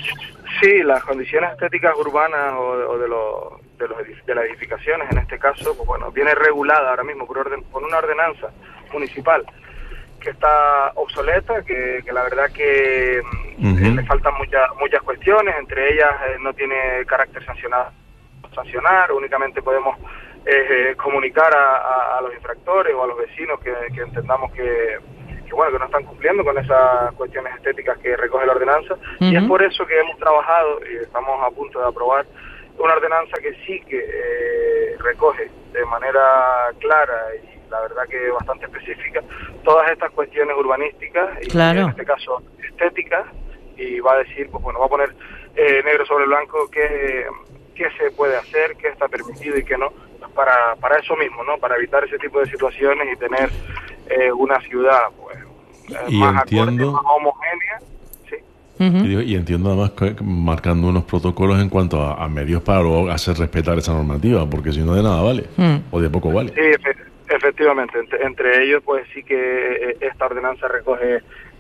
Sí, las condiciones estéticas urbanas o, o de, lo, de, los, de las edificaciones, en este caso, pues bueno, viene regulada ahora mismo por, orden, por una ordenanza municipal que está obsoleta, que, que la verdad que uh-huh. le faltan muchas muchas cuestiones, entre ellas eh, no tiene carácter sancionado, sancionar, únicamente podemos eh, comunicar a, a, a los infractores o a los vecinos que, que entendamos que, que bueno que no están cumpliendo con esas cuestiones estéticas que recoge la ordenanza, uh-huh. y es por eso que hemos trabajado y estamos a punto de aprobar una ordenanza que sí que eh, recoge de manera clara y la verdad que bastante específica todas estas cuestiones urbanísticas y claro. en este caso estéticas, y va a decir, pues bueno, va a poner eh, negro sobre blanco qué, qué se puede hacer, qué está permitido y qué no, para, para eso mismo, ¿no? Para evitar ese tipo de situaciones y tener eh, una ciudad pues y más entiendo... acorde, más homogénea. Sí. Uh-huh. Y, y entiendo además que marcando unos protocolos en cuanto a, a medios para luego hacer respetar esa normativa, porque si no de nada vale, uh-huh. o de poco vale. Sí, efe- efectivamente, entre, entre ellos pues sí que esta ordenanza recoge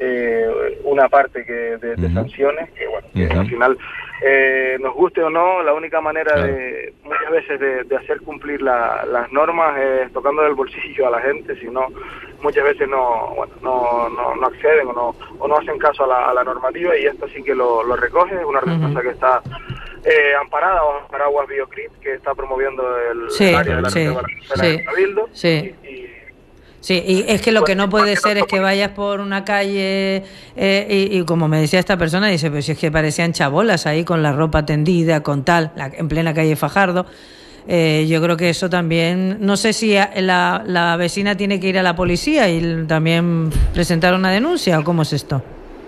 eh, una parte que de, de uh-huh. sanciones, que bueno, que uh-huh. al final eh, nos guste o no, la única manera claro. de muchas veces de, de hacer cumplir la, las normas es tocando del bolsillo a la gente, si no muchas veces no bueno, no, no, no acceden o no o no hacen caso a la, a la normativa, y esto sí que lo, lo recoge, es una ordenanza uh-huh. que está eh, amparada bajo paraguas Biocrit, que está promoviendo el, sí, el área de la sí, de Cabildo. Sí. Y, y, sí, y es que lo que no puede ser es que vayas por una calle eh, y, y como me decía esta persona, dice, pues si es que parecían chabolas ahí con la ropa tendida, con tal, la, en plena calle Fajardo. Eh, yo creo que eso también, no sé si la, la vecina tiene que ir a la policía y también presentar una denuncia, o cómo es esto.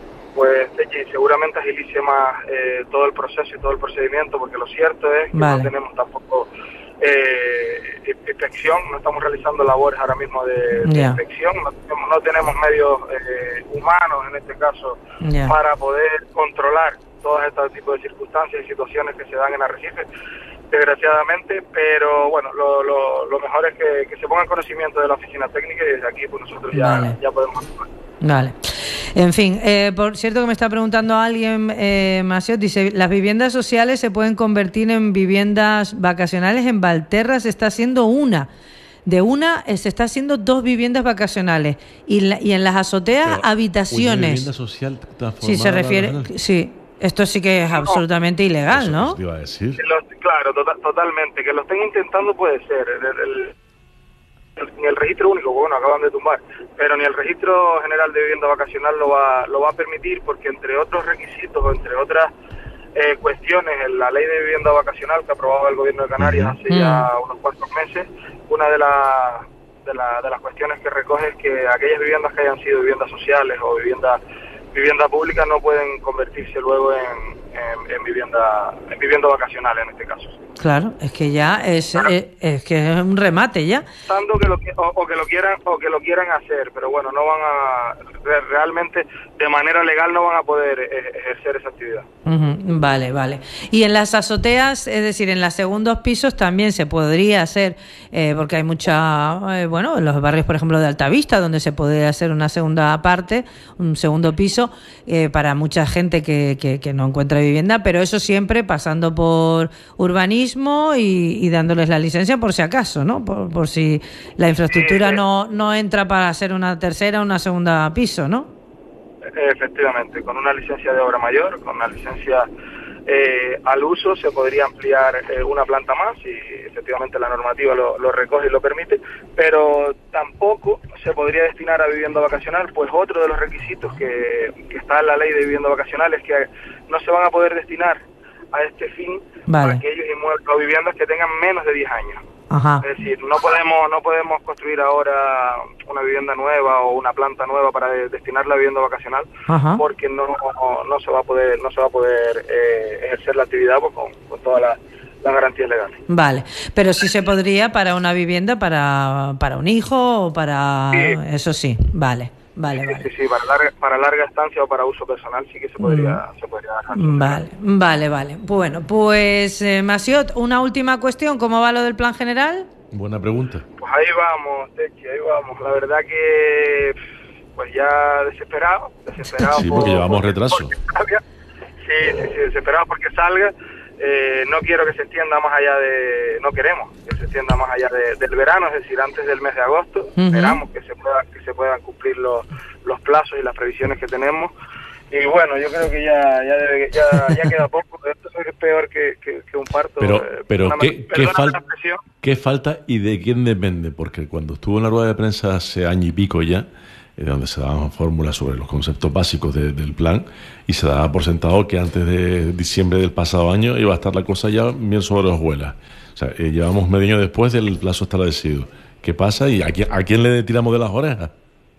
Pues seguramente agilice más eh, todo el proceso y todo el procedimiento, porque lo cierto es que vale. no tenemos tampoco eh, inspección, no estamos realizando labores ahora mismo de, de yeah. inspección, no tenemos, no tenemos medios eh, humanos en este caso yeah. para poder controlar todos estos tipos de circunstancias y situaciones que se dan en Arrecife, desgraciadamente, pero bueno, lo, lo, lo mejor es que, que se ponga en conocimiento de la oficina técnica y desde aquí pues nosotros ya, vale. ya podemos actuar. Vale. En fin, eh, por cierto que me está preguntando alguien, eh, Maceo, dice, ¿las viviendas sociales se pueden convertir en viviendas vacacionales? En Valterra se está haciendo una. De una eh, se está haciendo dos viviendas vacacionales y, la, y en las azoteas pero, habitaciones. ¿Una vivienda social transformada? Sí, se refiere, sí. Esto sí que es absolutamente no, ilegal, ¿no? Te iba a decir. Lo, claro, to- totalmente. Que lo estén intentando puede ser. El, el, el, ni el registro único, bueno, acaban de tumbar, pero ni el registro general de vivienda vacacional lo va, lo va a permitir, porque entre otros requisitos o entre otras eh, cuestiones, en la ley de vivienda vacacional que aprobaba el gobierno de Canarias uh-huh. hace ya unos cuantos meses, una de, la, de, la, de las cuestiones que recoge es que aquellas viviendas que hayan sido viviendas sociales o viviendas vivienda pública no pueden convertirse luego en, en, en vivienda en vivienda vacacional en este caso. Claro, es que ya es, claro. es, es que es un remate ya. Tanto que lo o, o que lo quieran o que lo quieran hacer, pero bueno, no van a realmente de manera legal no van a poder ejercer esa actividad. Uh-huh. Vale, vale. Y en las azoteas, es decir, en los segundos pisos también se podría hacer, eh, porque hay mucha, eh, bueno, en los barrios, por ejemplo, de Altavista, donde se puede hacer una segunda parte, un segundo piso, eh, para mucha gente que, que, que no encuentra vivienda, pero eso siempre pasando por urbanismo y, y dándoles la licencia por si acaso, ¿no? Por, por si la infraestructura no, no entra para hacer una tercera o una segunda piso, ¿no? Efectivamente, con una licencia de obra mayor, con una licencia eh, al uso, se podría ampliar eh, una planta más y efectivamente la normativa lo, lo recoge y lo permite, pero tampoco se podría destinar a vivienda vacacional, pues otro de los requisitos que, que está en la ley de vivienda vacacional es que no se van a poder destinar a este fin vale. a aquellos inmuebles o viviendas que tengan menos de diez años. Ajá. Es decir, no podemos no podemos construir ahora una vivienda nueva o una planta nueva para de, destinarla a vivienda vacacional, Ajá. porque no, no no se va a poder no se va a poder eh, ejercer la actividad pues, con, con todas las las garantías legales. Vale, pero sí se podría para una vivienda, para, para un hijo o para... Sí. Eso sí, vale. Vale, sí, vale. sí, sí, para larga, para larga estancia o para uso personal sí que se podría, mm. se podría dejar. Vale, vale, vale. Bueno, pues, eh, Masiot, una última cuestión, ¿cómo va lo del plan general? Buena pregunta. Pues ahí vamos, Techi, ahí vamos. La verdad que, pues ya desesperado, desesperado. Sí, porque por, llevamos porque, retraso. Porque sí, sí, sí, desesperado porque salga. Eh, no quiero que se extienda más allá de, no queremos que se extienda más allá de, del verano, es decir, antes del mes de agosto. Uh-huh. Esperamos que se pueda, que se puedan cumplir los, los plazos y las previsiones que tenemos. Y bueno, yo creo que ya ya, debe, ya, ya queda poco. Esto es peor que, que, que un parto. Pero, eh, pero ¿qué, ¿qué, fal- ¿qué falta y de quién depende? Porque cuando estuvo en la rueda de prensa hace año y pico ya, donde se daban fórmulas sobre los conceptos básicos de, del plan, y se daba por sentado que antes de diciembre del pasado año iba a estar la cosa ya bien sobre hojuelas. O sea, eh, llevamos medio año después del plazo establecido. ¿Qué pasa? ¿Y a quién, a quién le tiramos de las orejas?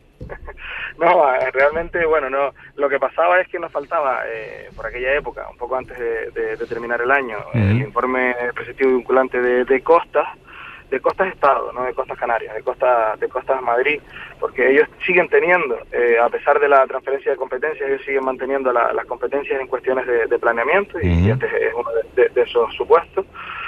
No, realmente, bueno, no. Lo que pasaba es que nos faltaba, eh, por aquella época, un poco antes de, de, de terminar el año, uh-huh. el informe preceptivo vinculante de, de costas, de Costas Estado, no de Costas Canarias, de Costas de Costas Madrid, porque ellos siguen teniendo, eh, a pesar de la transferencia de competencias, ellos siguen manteniendo la, las competencias en cuestiones de, de planeamiento, y, uh-huh. y este es uno de, de, de esos supuestos,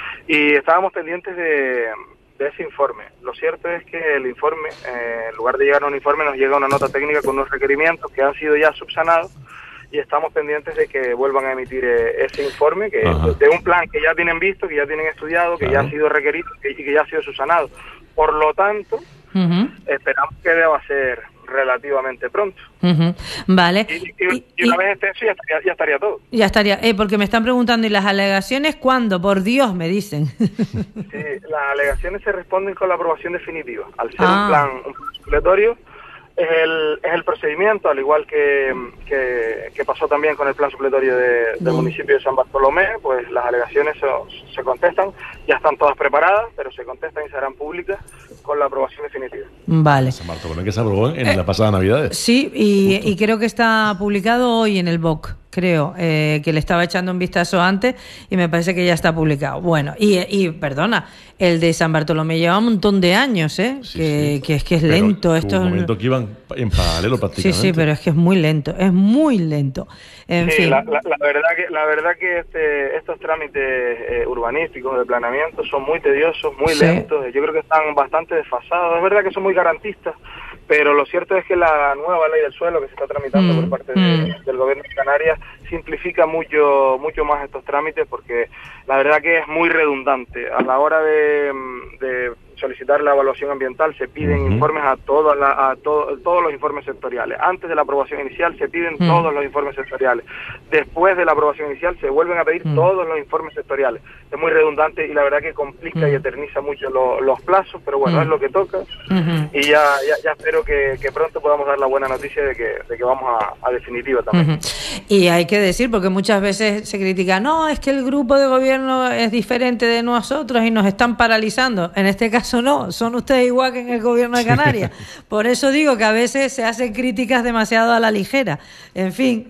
y estábamos pendientes de, de ese informe. Lo cierto es que el informe, eh, en lugar de llegar a un informe, nos llega una nota técnica con unos requerimientos que han sido ya subsanados, y estamos pendientes de que vuelvan a emitir eh, ese informe, que de, de un plan que ya tienen visto, que ya tienen estudiado, que claro. ya ha sido requerido y que, que ya ha sido subsanado. Por lo tanto, uh-huh. esperamos que deba ser relativamente pronto. Uh-huh. Vale. Y, y, y una y, vez esté eso, ya estaría, ya estaría todo. Ya estaría, eh, porque me están preguntando, ¿y las alegaciones cuándo? Por Dios, me dicen. Sí, las alegaciones se responden con la aprobación definitiva. Al ser ah. un plan, un plan supletorio, Es el, es el procedimiento, al igual que, que, que pasó también con el plan supletorio de, del municipio de San Bartolomé, pues las alegaciones se, se contestan, ya están todas preparadas, pero se contestan y serán públicas con la aprobación definitiva. Vale. San Bartolomé que se aprobó en eh, la pasada Navidades. Sí, y, y creo que está publicado hoy en el B O C. Creo eh, que le estaba echando un vistazo antes y me parece que ya está publicado. Bueno, y, y perdona, el de San Bartolomé lleva un montón de años, ¿eh? Sí, que, sí. que es que es pero lento. Esto un es momento que iban en paralelo prácticamente. Sí, sí, pero es que es muy lento, es muy lento. En sí, fin. La, la, la verdad que la verdad que este, estos trámites eh, urbanísticos de planeamiento son muy tediosos, muy sí. lentos. Yo creo que están bastante desfasados. Es verdad que son muy garantistas, pero lo cierto es que la nueva ley del suelo que se está tramitando mm, por parte de, mm. del gobierno de Canarias simplifica mucho mucho más estos trámites, porque la verdad que es muy redundante. A la hora de, de solicitar la evaluación ambiental se piden uh-huh. informes a todas la, a to, todos los informes sectoriales. Antes de la aprobación inicial se piden uh-huh. todos los informes sectoriales. Después de la aprobación inicial se vuelven a pedir uh-huh. todos los informes sectoriales. Es muy redundante y la verdad que complica uh-huh. y eterniza mucho lo, los plazos, pero bueno, uh-huh. es lo que toca. Uh-huh. Y ya, ya, ya espero que, que pronto podamos dar la buena noticia de que, de que vamos a, a definitiva también. Uh-huh. Y hay que decir, porque muchas veces se critica, no, es que el grupo de gobierno es diferente de nosotros y nos están paralizando. En este caso no, son ustedes igual que en el gobierno de Canarias. Por eso digo que a veces se hacen críticas demasiado a la ligera. En fin.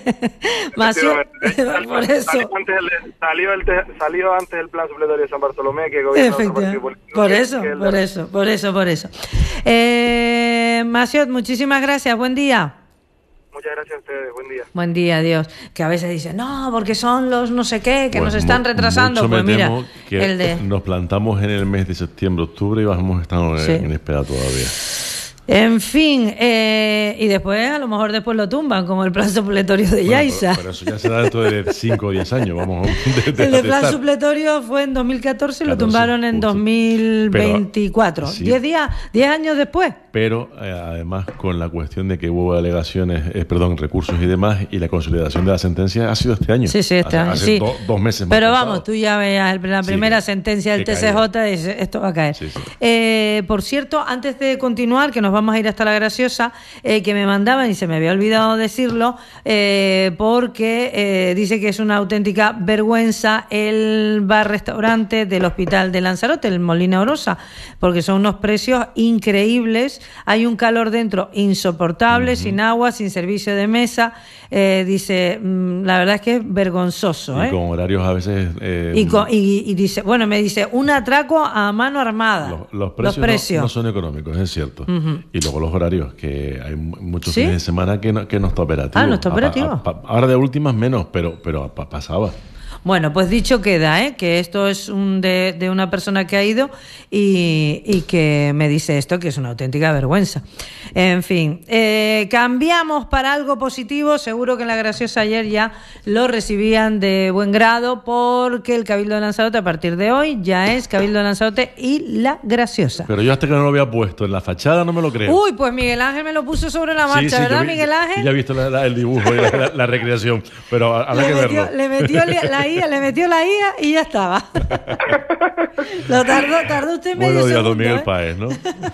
Macio, por eso. Salió antes, el, salió, el, salió antes el plan supletorio de San Bartolomé que gobierna otro partido político. Por que, eso, que por de... eso, por eso, por eso. Eh, Masiot, muchísimas gracias. Buen día. Muchas gracias a ustedes, buen día. Buen día, adiós. Que a veces dicen, no, porque son los no sé qué, que pues nos están retrasando. Mucho pues me mira, temo que el de... nos plantamos en el mes de septiembre, octubre y vamos a estar sí. en espera todavía. En fin, eh, y después a lo mejor después lo tumban, como el plan supletorio de bueno, Yaiza. Pero, pero eso ya será dentro de cinco o diez años, vamos. De, de, el de plan supletorio fue en dos mil catorce y lo tumbaron en dos mil veinticuatro. Pero, sí. diez días, diez años después. Pero eh, además con la cuestión de que hubo alegaciones, eh, perdón, recursos y demás, y la consolidación de la sentencia ha sido este año. Sí, sí, este hace, año. Hace sí. do, dos meses más. Pero vamos, tú ya veas la primera sí, sentencia del T C J y dices, esto va a caer. Sí, sí. Eh, por cierto, antes de continuar, que nos vamos vamos a ir hasta La Graciosa, eh, que me mandaban y se me había olvidado decirlo, eh, porque eh, dice que es una auténtica vergüenza el bar-restaurante del Hospital de Lanzarote, el Molina Orosa, porque son unos precios increíbles, hay un calor dentro insoportable, uh-huh. sin agua, sin servicio de mesa, eh, dice, mmm, la verdad es que es vergonzoso. Y ¿eh? con horarios a veces... Eh, y, con, y, y dice, bueno, me dice, un atraco a mano armada. Los, los precios, los precios. No, no son económicos, es cierto. Uh-huh. Y luego los horarios, que hay muchos ¿Sí? fines de semana que no, que no está operativo. Ah, no está operativo. A, a, a, ahora de últimas menos, pero, pero pasaba. Bueno, pues dicho queda, ¿eh? Que esto es un de, de una persona que ha ido y, y que me dice esto, que es una auténtica vergüenza. En fin, eh, cambiamos para algo positivo. Seguro que en La Graciosa ayer ya lo recibían de buen grado, porque el Cabildo de Lanzarote a partir de hoy ya es Cabildo de Lanzarote y La Graciosa. Pero yo hasta que no lo había puesto en la fachada no me lo creo. Uy, pues Miguel Ángel me lo puso sobre la marcha, sí, sí, ¿verdad, vi, Miguel Ángel? Ya he visto la, la, el dibujo y la, la, la recreación, pero habrá que metió, verlo. Le metió la I A, le metió la I A y ya estaba. Lo tardó, tardó usted medio Buenos días, segundo, don Miguel ¿eh? Páez, ¿no?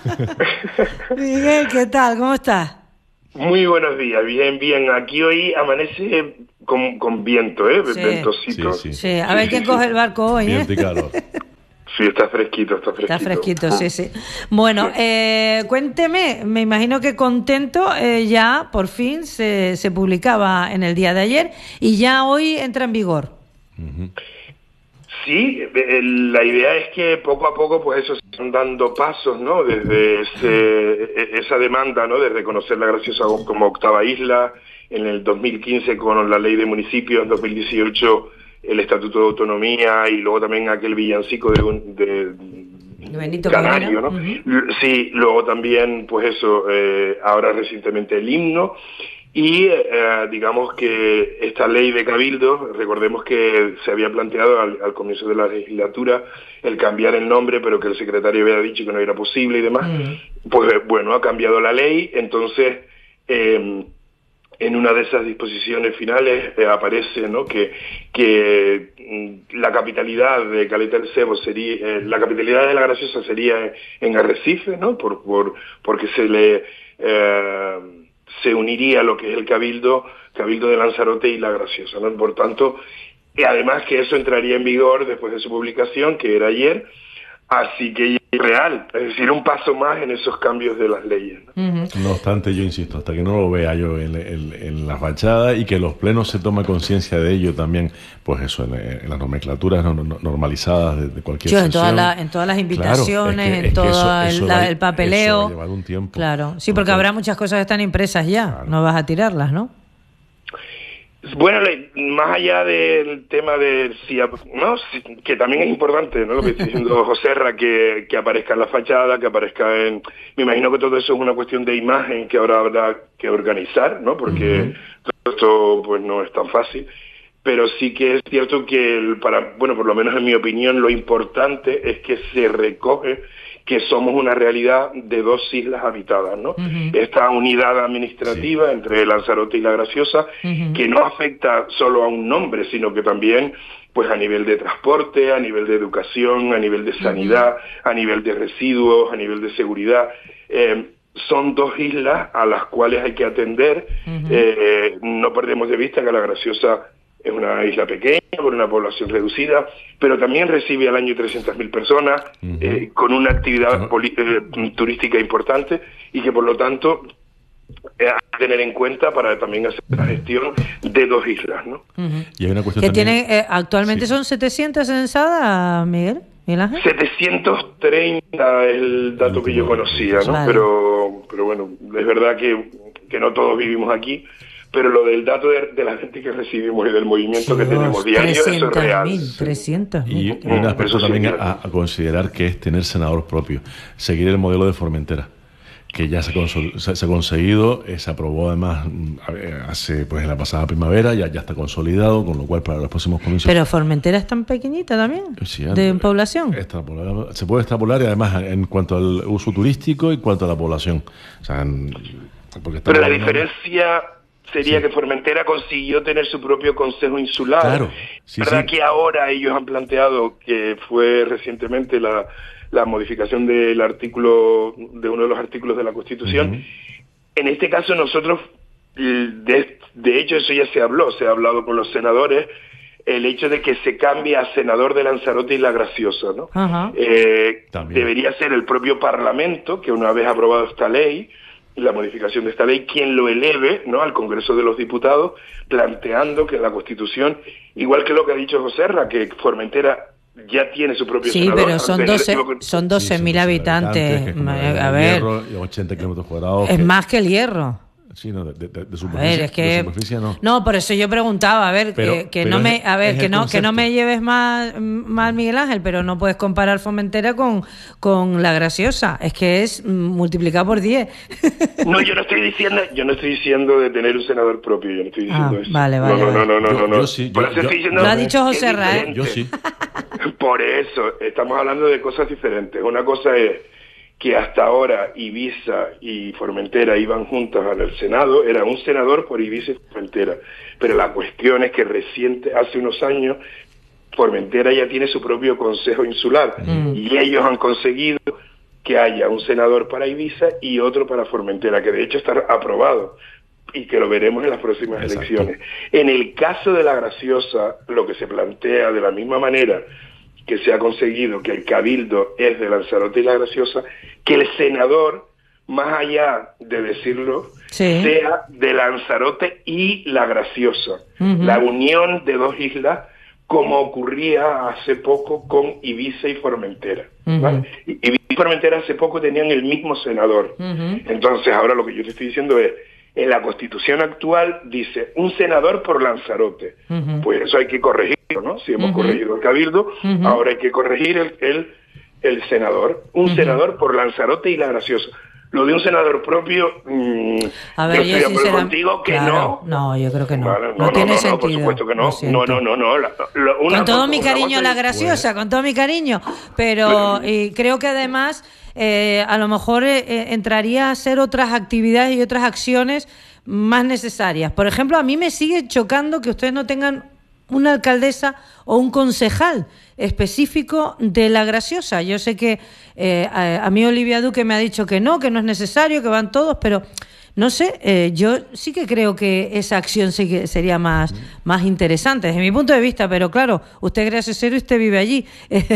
Miguel, ¿qué tal? ¿Cómo estás? Muy buenos días, bien, bien. Aquí hoy amanece con, con viento, ¿eh? Sí. Ventosito. Sí, sí. sí, a ver sí, quién sí, coge sí. el barco hoy, ¿eh? Viento y calor. Sí, está fresquito, está fresquito. Está fresquito, sí, sí. Bueno, eh, cuénteme, me imagino que contento, eh, ya por fin se, se publicaba en el día de ayer y ya hoy entra en vigor. Uh-huh. Sí, la idea es que poco a poco pues eso se están dando pasos, ¿no? Desde ese, esa demanda, ¿no? De reconocer La Graciosa como octava isla, en el dos mil quince con la ley de municipios, en dos mil dieciocho el Estatuto de Autonomía y luego también aquel villancico de, de Benito Canario, ¿no? Uh-huh. Sí, luego también pues eso, eh, ahora recientemente el himno. Y eh, digamos que esta ley de cabildo, recordemos que se había planteado al, al comienzo de la legislatura el cambiar el nombre, pero que el secretario había dicho que no era posible y demás, mm. pues bueno, ha cambiado la ley, entonces eh, en una de esas disposiciones finales eh, aparece, ¿no? que, que mm, la capitalidad de Caleta del Cebo sería, eh, la capitalidad de La Graciosa sería en Arrecife, ¿no? Por, por, porque se le... Eh, se uniría lo que es el Cabildo, Cabildo de Lanzarote y La Graciosa, ¿no? Por tanto, y además que eso entraría en vigor después de su publicación, que era ayer, así que es real, es decir, un paso más en esos cambios de las leyes, ¿no? Uh-huh. No obstante, yo insisto, hasta que no lo vea yo en, en, en la fachada y que los plenos se tome conciencia de ello también, pues eso, en, en las nomenclaturas no, no, normalizadas de, de cualquier yo, sesión. En, toda la, en todas las invitaciones, claro, es que, en todo eso, el, eso la, va, el papeleo. Eso va a llevar un tiempo. Claro, sí, porque, porque habrá muchas cosas que están impresas ya, claro. No vas a tirarlas, ¿no? Bueno, más allá del tema de si, no, que también es importante, ¿no? Lo que está diciendo Joserra, que, que aparezca en la fachada, que aparezca en... Me imagino que todo eso es una cuestión de imagen que ahora habrá que organizar, ¿no? Porque uh-huh. todo esto pues no es tan fácil. Pero sí que es cierto que, el, para bueno, por lo menos en mi opinión, lo importante es que se recoge que somos una realidad de dos islas habitadas, ¿no? Uh-huh. Esta unidad administrativa sí. entre Lanzarote y La Graciosa, uh-huh. que no afecta solo a un nombre, sino que también, pues a nivel de transporte, a nivel de educación, a nivel de sanidad, uh-huh. a nivel de residuos, a nivel de seguridad. Eh, son dos islas a las cuales hay que atender. Uh-huh. Eh, no perdemos de vista que La Graciosa es una isla pequeña, con una población reducida, pero también recibe al año trescientas mil personas, uh-huh. eh, con una actividad poli- eh, turística importante, y que por lo tanto eh, hay que tener en cuenta para también hacer la gestión de dos islas, ¿no? Uh-huh. Y hay una cuestión que también... tiene, eh, actualmente sí. son setecientas censadas, Miguel. setecientos treinta es el dato que yo conocía, ¿no? Vale. Pero, pero bueno, es verdad que, que no todos vivimos aquí. Pero lo del dato de, de la gente que recibimos y del movimiento sí, que tenemos diario, eso es real. trescientos mil. Y un aspecto también a, a considerar que es tener senador propio, seguir el modelo de Formentera, que ya se, consol, se, se ha conseguido, eh, se aprobó además hace pues en la pasada primavera, ya, ya está consolidado, con lo cual para los próximos comicios... Pero Formentera es tan pequeñita también, sí, de en población. Extrapolar, se puede extrapolar y además en cuanto al uso turístico y en cuanto a la población. O sea, en, porque pero la diferencia... sería sí. que Formentera consiguió tener su propio consejo insular. Claro. Sí, verdad sí. que ahora ellos han planteado que fue recientemente la, la modificación del artículo, de uno de los artículos de la Constitución. Uh-huh. En este caso nosotros, de, de hecho eso ya se habló, se ha hablado con los senadores, el hecho de que se cambie a senador de Lanzarote y La Graciosa, ¿no? Uh-huh. Eh, debería ser el propio Parlamento, que una vez aprobado esta ley, la modificación de esta ley, quien lo eleve, ¿no?, al Congreso de los Diputados, planteando que en la Constitución, igual que lo que ha dicho Joserra, que Formentera ya tiene su propio sí, senador. Sí, pero son doce, son doce mil sí, habitantes. habitantes a ver, Hierro, y ochenta kilómetros cuadrados. Es que... más que el Hierro. Sí, no, de, de, de superficie, a ver, es que, de superficie no. No, por eso yo preguntaba, a ver, pero, que, que no me, a ver, que no, que no me lleves mal, mal Miguel Ángel, pero no puedes comparar Formentera con, con La Graciosa, es que es multiplicado por diez. No, yo no estoy diciendo, yo no estoy diciendo de tener un senador propio, yo no estoy diciendo ah, eso. Vale, vale. No, no, no, no, yo, no, no. Yo sí, por yo, eso yo, estoy diciendo. Lo ha dicho José Ra, ¿eh? Yo sí. Por eso, estamos hablando de cosas diferentes. Una cosa es que hasta ahora Ibiza y Formentera iban juntas al Senado, era un senador por Ibiza y Formentera, pero la cuestión es que reciente, hace unos años, Formentera ya tiene su propio consejo insular, mm. y ellos han conseguido que haya un senador para Ibiza y otro para Formentera, que de hecho está aprobado, y que lo veremos en las próximas Exacto. elecciones. En el caso de La Graciosa, lo que se plantea de la misma manera que se ha conseguido que el cabildo es de Lanzarote y La Graciosa, que el senador, más allá de decirlo, sí. sea de Lanzarote y La Graciosa. Uh-huh. La unión de dos islas, como ocurría hace poco con Ibiza y Formentera. Uh-huh. ¿Vale? Ibiza y Formentera hace poco tenían el mismo senador. Uh-huh. Entonces, ahora lo que yo te estoy diciendo es, en la Constitución actual dice un senador por Lanzarote. Uh-huh. Pues eso hay que corregirlo, ¿no? Si hemos uh-huh. corregido el cabildo, uh-huh. ahora hay que corregir el, el, el senador. Un uh-huh. senador por Lanzarote y La Graciosa. Lo de un senador propio, mmm, a ver, yo estoy de acuerdo contigo que claro, no. No, yo creo que no. Vale, no, no, no tiene no, sentido. No, por supuesto que no. No, no, no, no. La, la, una con todo cosa, mi cariño La Graciosa, bueno. con todo mi cariño. Pero y creo que además eh, a lo mejor eh, entraría a hacer otras actividades y otras acciones más necesarias. Por ejemplo, a mí me sigue chocando que ustedes no tengan una alcaldesa o un concejal específico de La Graciosa. Yo sé que eh, a, a mí Olivia Duque me ha dicho que no, que no es necesario, que van todos, pero no sé, eh, yo sí que creo que esa acción sí que sería más, más interesante desde mi punto de vista, pero claro, usted es gracioso y usted vive allí.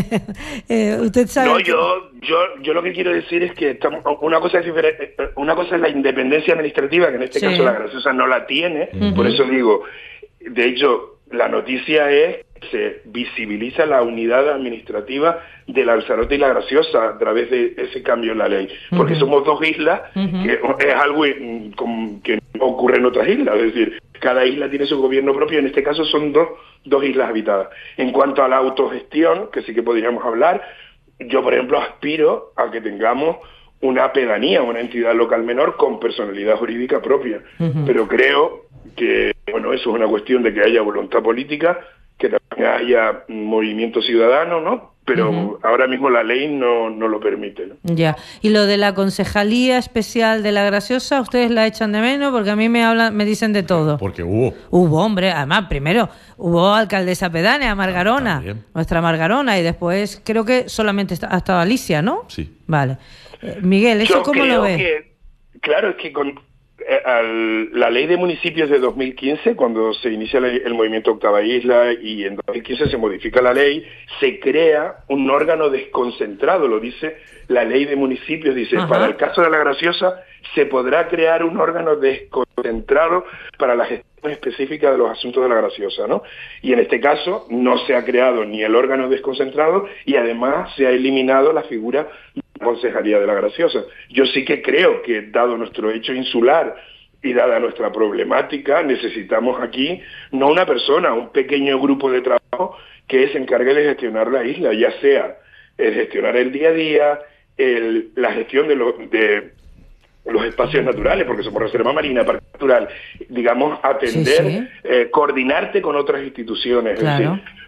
eh, usted sabe. No, que... yo, yo, yo lo que quiero decir es que estamos, una cosa es diferente, una cosa es la independencia administrativa, que en este sí. caso La Graciosa no la tiene, uh-huh. por eso digo, de hecho, la noticia es que se visibiliza la unidad administrativa de Lanzarote y La Graciosa a través de ese cambio en la ley, porque uh-huh. somos dos islas, uh-huh. que es algo que no ocurre en otras islas, es decir, cada isla tiene su gobierno propio, en este caso son dos, dos islas habitadas. En cuanto a la autogestión, que sí que podríamos hablar, yo por ejemplo aspiro a que tengamos una pedanía, una entidad local menor con personalidad jurídica propia, uh-huh. pero creo que, bueno, eso es una cuestión de que haya voluntad política, que también haya movimiento ciudadano, ¿no? Pero uh-huh. ahora mismo la ley no, no lo permite, ¿no? Ya. Y lo de la concejalía especial de La Graciosa, ¿ustedes la echan de menos? Porque a mí me hablan, me dicen de todo. Porque hubo. Hubo, hombre. Además, primero hubo alcaldesa pedánea, Margarona, ah, nuestra Margarona, y después creo que solamente ha estado Alicia, ¿no? Sí. Vale. Eh, Miguel, ¿eso Yo cómo lo ves? Que, claro, es que con eh, al, la ley de municipios de dos mil quince, cuando se inicia la, el movimiento Octava Isla, y en dos mil quince se modifica la ley, se crea un órgano desconcentrado, lo dice la ley de municipios, dice, Ajá. para el caso de La Graciosa se podrá crear un órgano desconcentrado para la gestión específica de los asuntos de La Graciosa, ¿no? Y en este caso no se ha creado ni el órgano desconcentrado y además se ha eliminado la figura de la Concejalía de La Graciosa. Yo sí que creo que, dado nuestro hecho insular y dada nuestra problemática, necesitamos aquí no una persona, un pequeño grupo de trabajo que se encargue de gestionar la isla, ya sea el gestionar el día a día, el, la gestión de los de los espacios naturales, porque somos reserva marina, parque natural, digamos, atender, sí, sí. Eh, coordinarte con otras instituciones. Claro. Es decir,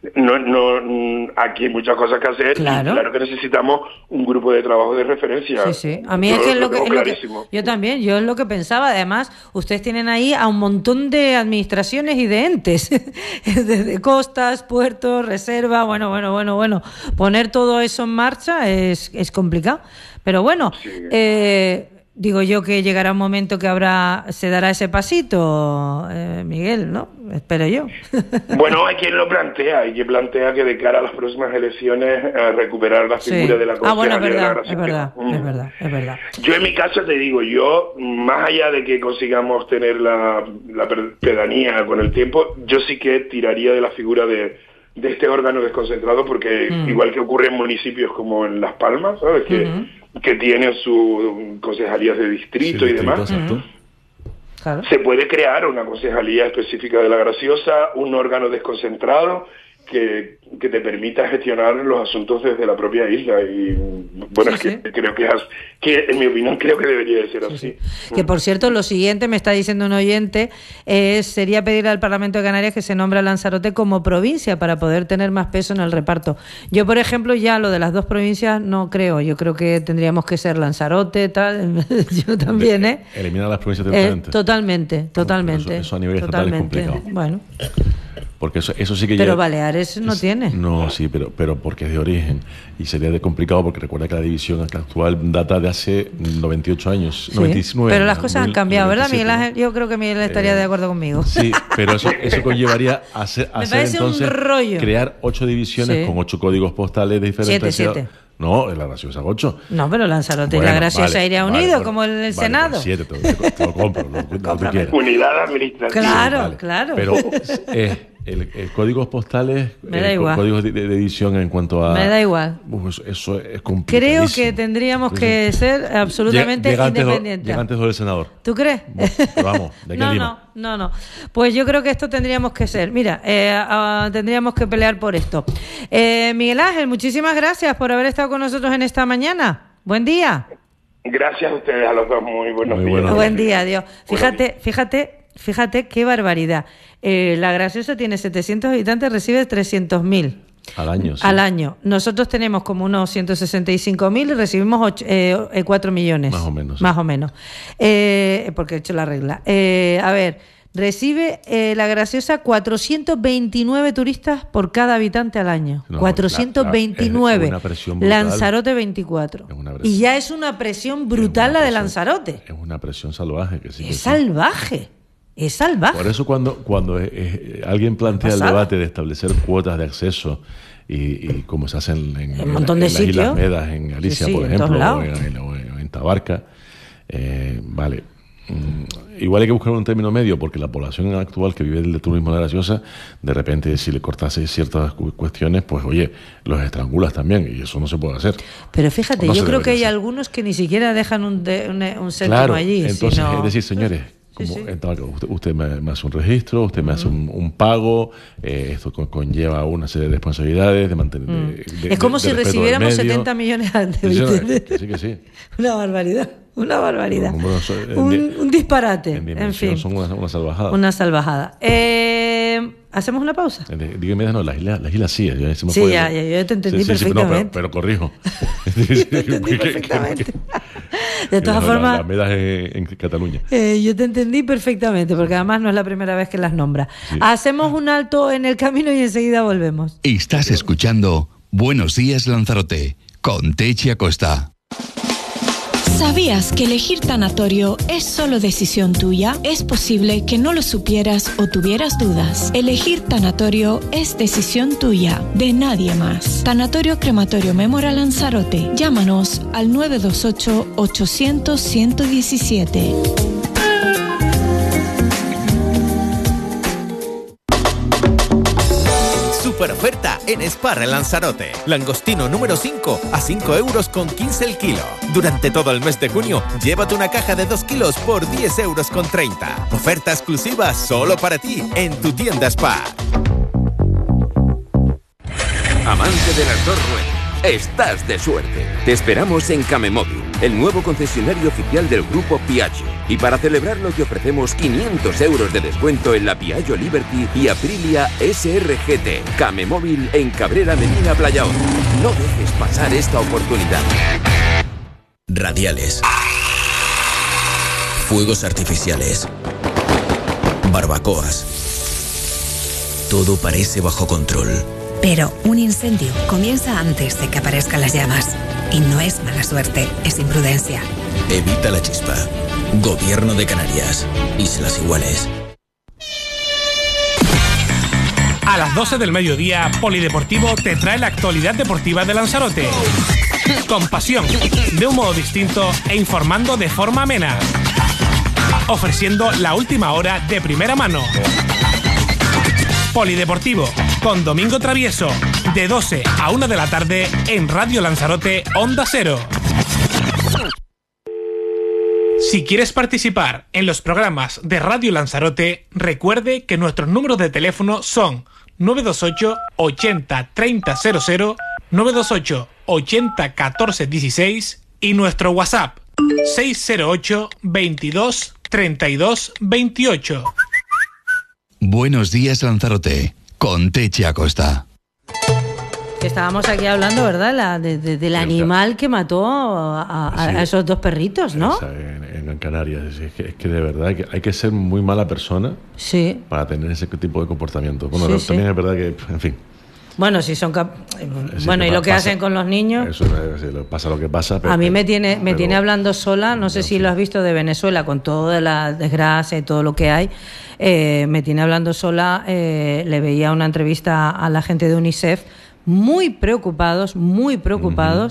no, no, aquí hay muchas cosas que hacer. Claro. Y claro que necesitamos un grupo de trabajo de referencia. Sí, sí. A mí es Yo que es lo que, tengo es lo que- clarísimo. yo también, yo es lo que pensaba. Además, ustedes tienen ahí a un montón de administraciones y de entes, desde costas, puertos, reserva, bueno, bueno, bueno, bueno. Poner todo eso en marcha es, es complicado. Pero bueno, eh, digo yo que llegará un momento que habrá, se dará ese pasito, eh, Miguel, ¿no? Espero yo. Bueno, hay quien lo plantea, hay quien plantea que de cara a las próximas elecciones eh, recuperar la Sí. figura de la Ah, bueno, es concejalía de la verdad, Gracia. es verdad, Mm. es verdad, es verdad. Yo en mi caso te digo, yo, más allá de que consigamos tener la, la per- pedanía con el tiempo, yo sí que tiraría de la figura de, de este órgano desconcentrado, porque Mm. igual que ocurre en municipios como en Las Palmas, ¿sabes? Que, Ujú. que tienen sus concejalías de distrito Sí, y demás. distrito, exacto. Claro. Se puede crear una concejalía específica de la Graciosa, un órgano desconcentrado que, que te permita gestionar los asuntos desde la propia isla. Y bueno, Sí, es que creo que, es, que en mi opinión creo que debería de ser así. Que por cierto, lo siguiente, me está diciendo un oyente, es, sería pedir al Parlamento de Canarias que se nombre a Lanzarote como provincia para poder tener más peso en el reparto. Yo, por ejemplo, ya lo de las dos provincias no creo. Yo creo que tendríamos que ser Lanzarote, tal. Yo también, ¿eh? Eliminar las provincias Eh, directamente. totalmente, totalmente. eso- eso a nivel estatal es totalmente. complicado. Bueno, Porque eso, eso sí que pero ya- Baleares no tiene. No, sí, pero, pero porque es de origen. Y sería de complicado porque recuerda que la división actual data de hace noventa y ocho años, Sí, noventa y nueve. pero las cosas han mil- cambiado, ¿verdad, noventa y Miguel siete, Ángel? Yo creo que Miguel estaría Eh, de acuerdo conmigo. Sí, pero eso, eso conllevaría a hacer, a Me hacer parece un entonces rollo. crear ocho divisiones Sí. con ocho códigos postales diferentes. Siete, siete. No, en la Graciosa ocho. No, pero Lanzarote y Bueno, la Graciosa vale, iría vale, unido, bueno, como el, el vale, Senado. pues siete, te, te- te lo compro, lo, lo que tú quieras. Unidad administrativa. Claro, Vale, claro. Pero eh, el, el códigos postales, Me da eh, igual. códigos de, de edición en cuanto a... Me da igual. Uf, eso, eso es Creo complicadísimo. que tendríamos Sí, que ser absolutamente Llega antes lo- independientes. llega antes lo del senador. ¿Tú crees? Pero vamos, de aquí a No, Lima. no, no, no. Pues yo creo que esto tendríamos que ser. Mira, eh, ah, tendríamos que pelear por esto. Eh, Miguel Ángel, muchísimas gracias por haber estado con nosotros en esta mañana. Buen día. Gracias a ustedes, a los dos. Muy buenos días. Buen día, Dios. Fíjate, fíjate, fíjate qué barbaridad. Eh, la Graciosa tiene setecientos habitantes, recibe trescientos mil. Al año, sí. Al año. Nosotros tenemos como unos ciento sesenta y cinco mil y recibimos ocho, eh, eh, cuatro millones. Más o menos, sí. Más o menos. Eh, porque he hecho la regla. Eh, a ver, recibe eh, la Graciosa cuatrocientos veintinueve turistas por cada habitante al año. No, cuatrocientos veintinueve. es una presión brutal. Lanzarote veinticuatro. una presión. Y ya es una presión brutal la de Lanzarote. Es una presión salvaje. Que sí, que Es sí. salvaje. Es salvaje. Por eso cuando, cuando eh, eh, alguien plantea el Pasada. debate de establecer cuotas de acceso y, y como se hace en, en, En un montón de en las Islas sitios. Medas, en Galicia, Sí, sí, por en todos ejemplo, o lados. en, o en- o en Tabarca, eh, vale. Mm, Igual hay que buscar un término medio porque la población actual que vive del turismo de la Graciosa, de repente si le cortase ciertas cu- cuestiones, pues oye, los estrangulas también y eso no se puede hacer. Pero fíjate, No yo se creo que hay debería hacer. algunos que ni siquiera dejan un, de- un, un céntimo Claro, allí. entonces sino- es decir, señores, como sí. en Tabarca, usted, usted me, me hace un registro, usted me hace un, un pago, eh, esto con- conlleva una serie de responsabilidades, de mantener... Mm. de- de- Es como de si respeto del recibiéramos medio. setenta millones antes. Sí, sí, ¿viste? que sí, que sí. Una barbaridad, una barbaridad. Los números son- en di- Un, un disparate, En en, dimensión fin, son una, una salvajada. una salvajada. Eh, ¿Hacemos una pausa? En di- Dígame, no, las islas, las islas sí. ya se me Sí, fue. ya, ya, yo te entendí Sí, sí, sí, no, pero- perfectamente. pero, corrijo. entendí perfectamente. De todas La- formas, Las medas en, en Cataluña. Eh, yo te entendí perfectamente, porque además no es la primera vez que las nombra. Sí. Hacemos un alto en el camino y enseguida volvemos. Estás escuchando Buenos Días Lanzarote con Techi Acosta. ¿Sabías que elegir tanatorio es solo decisión tuya? Es posible que no lo supieras o tuvieras dudas. Elegir tanatorio es decisión tuya, de nadie más. Tanatorio Crematorio Memorial Lanzarote. Llámanos al nueve dos ocho, ochocientos, ciento diecisiete. Super oferta en Sparre Lanzarote. Langostino número cinco a cinco euros con quince el kilo. Durante todo el mes de junio, llévate una caja de dos kilos por diez euros con treinta. Oferta exclusiva solo para ti en tu tienda Spar. Amante de las dos ruedas, estás de suerte. Te esperamos en Camemóvil. el nuevo concesionario oficial del grupo Piaggio. Y para celebrarlo te ofrecemos quinientos euros de descuento en la Piaggio Liberty y Aprilia S R G T. Came Móvil en Cabrera Medina Playa Honda. No dejes pasar esta oportunidad. Radiales. Fuegos artificiales. Barbacoas. Todo parece bajo control. Pero un incendio comienza antes de que aparezcan las llamas. Y no es mala suerte, es imprudencia. Evita la chispa. Gobierno de Canarias. Islas Iguales. A las doce del mediodía, Polideportivo te trae la actualidad deportiva de Lanzarote. Con pasión, de un modo distinto e informando de forma amena. Ofreciendo la última hora de primera mano. Polideportivo, con Domingo Travieso, de doce a una de la tarde en Radio Lanzarote Onda Cero. Si quieres participar en los programas de Radio Lanzarote, recuerde que nuestros números de teléfono son nueve dos ocho, ochenta, treinta, cero cero, nueve dos ocho, ochenta, catorce, dieciséis y nuestro WhatsApp seis cero ocho, veintidós, treinta y dos, veintiocho. Buenos días, Lanzarote, con Techi Acosta. Que estábamos aquí hablando, ¿verdad? La, de, de, del animal que mató a, a, Sí. a esos dos perritos, ¿no? Esa, en, en Canarias. Es que, es que de verdad hay que, hay que ser muy mala persona Sí. para tener ese tipo de comportamiento. Bueno, Sí, no, sí. también es verdad que, en fin. Bueno, si son cap- Sí, bueno, y pa- lo que pasa- hacen con los niños. Eso es, sí, lo- pasa lo que pasa. Pero, A mí me tiene, me pero- tiene hablando sola, no sé si lo has visto, de Venezuela, con toda la desgracia y todo lo que hay. Eh, me tiene hablando sola, eh, le veía una entrevista a la gente de UNICEF, muy preocupados, muy preocupados.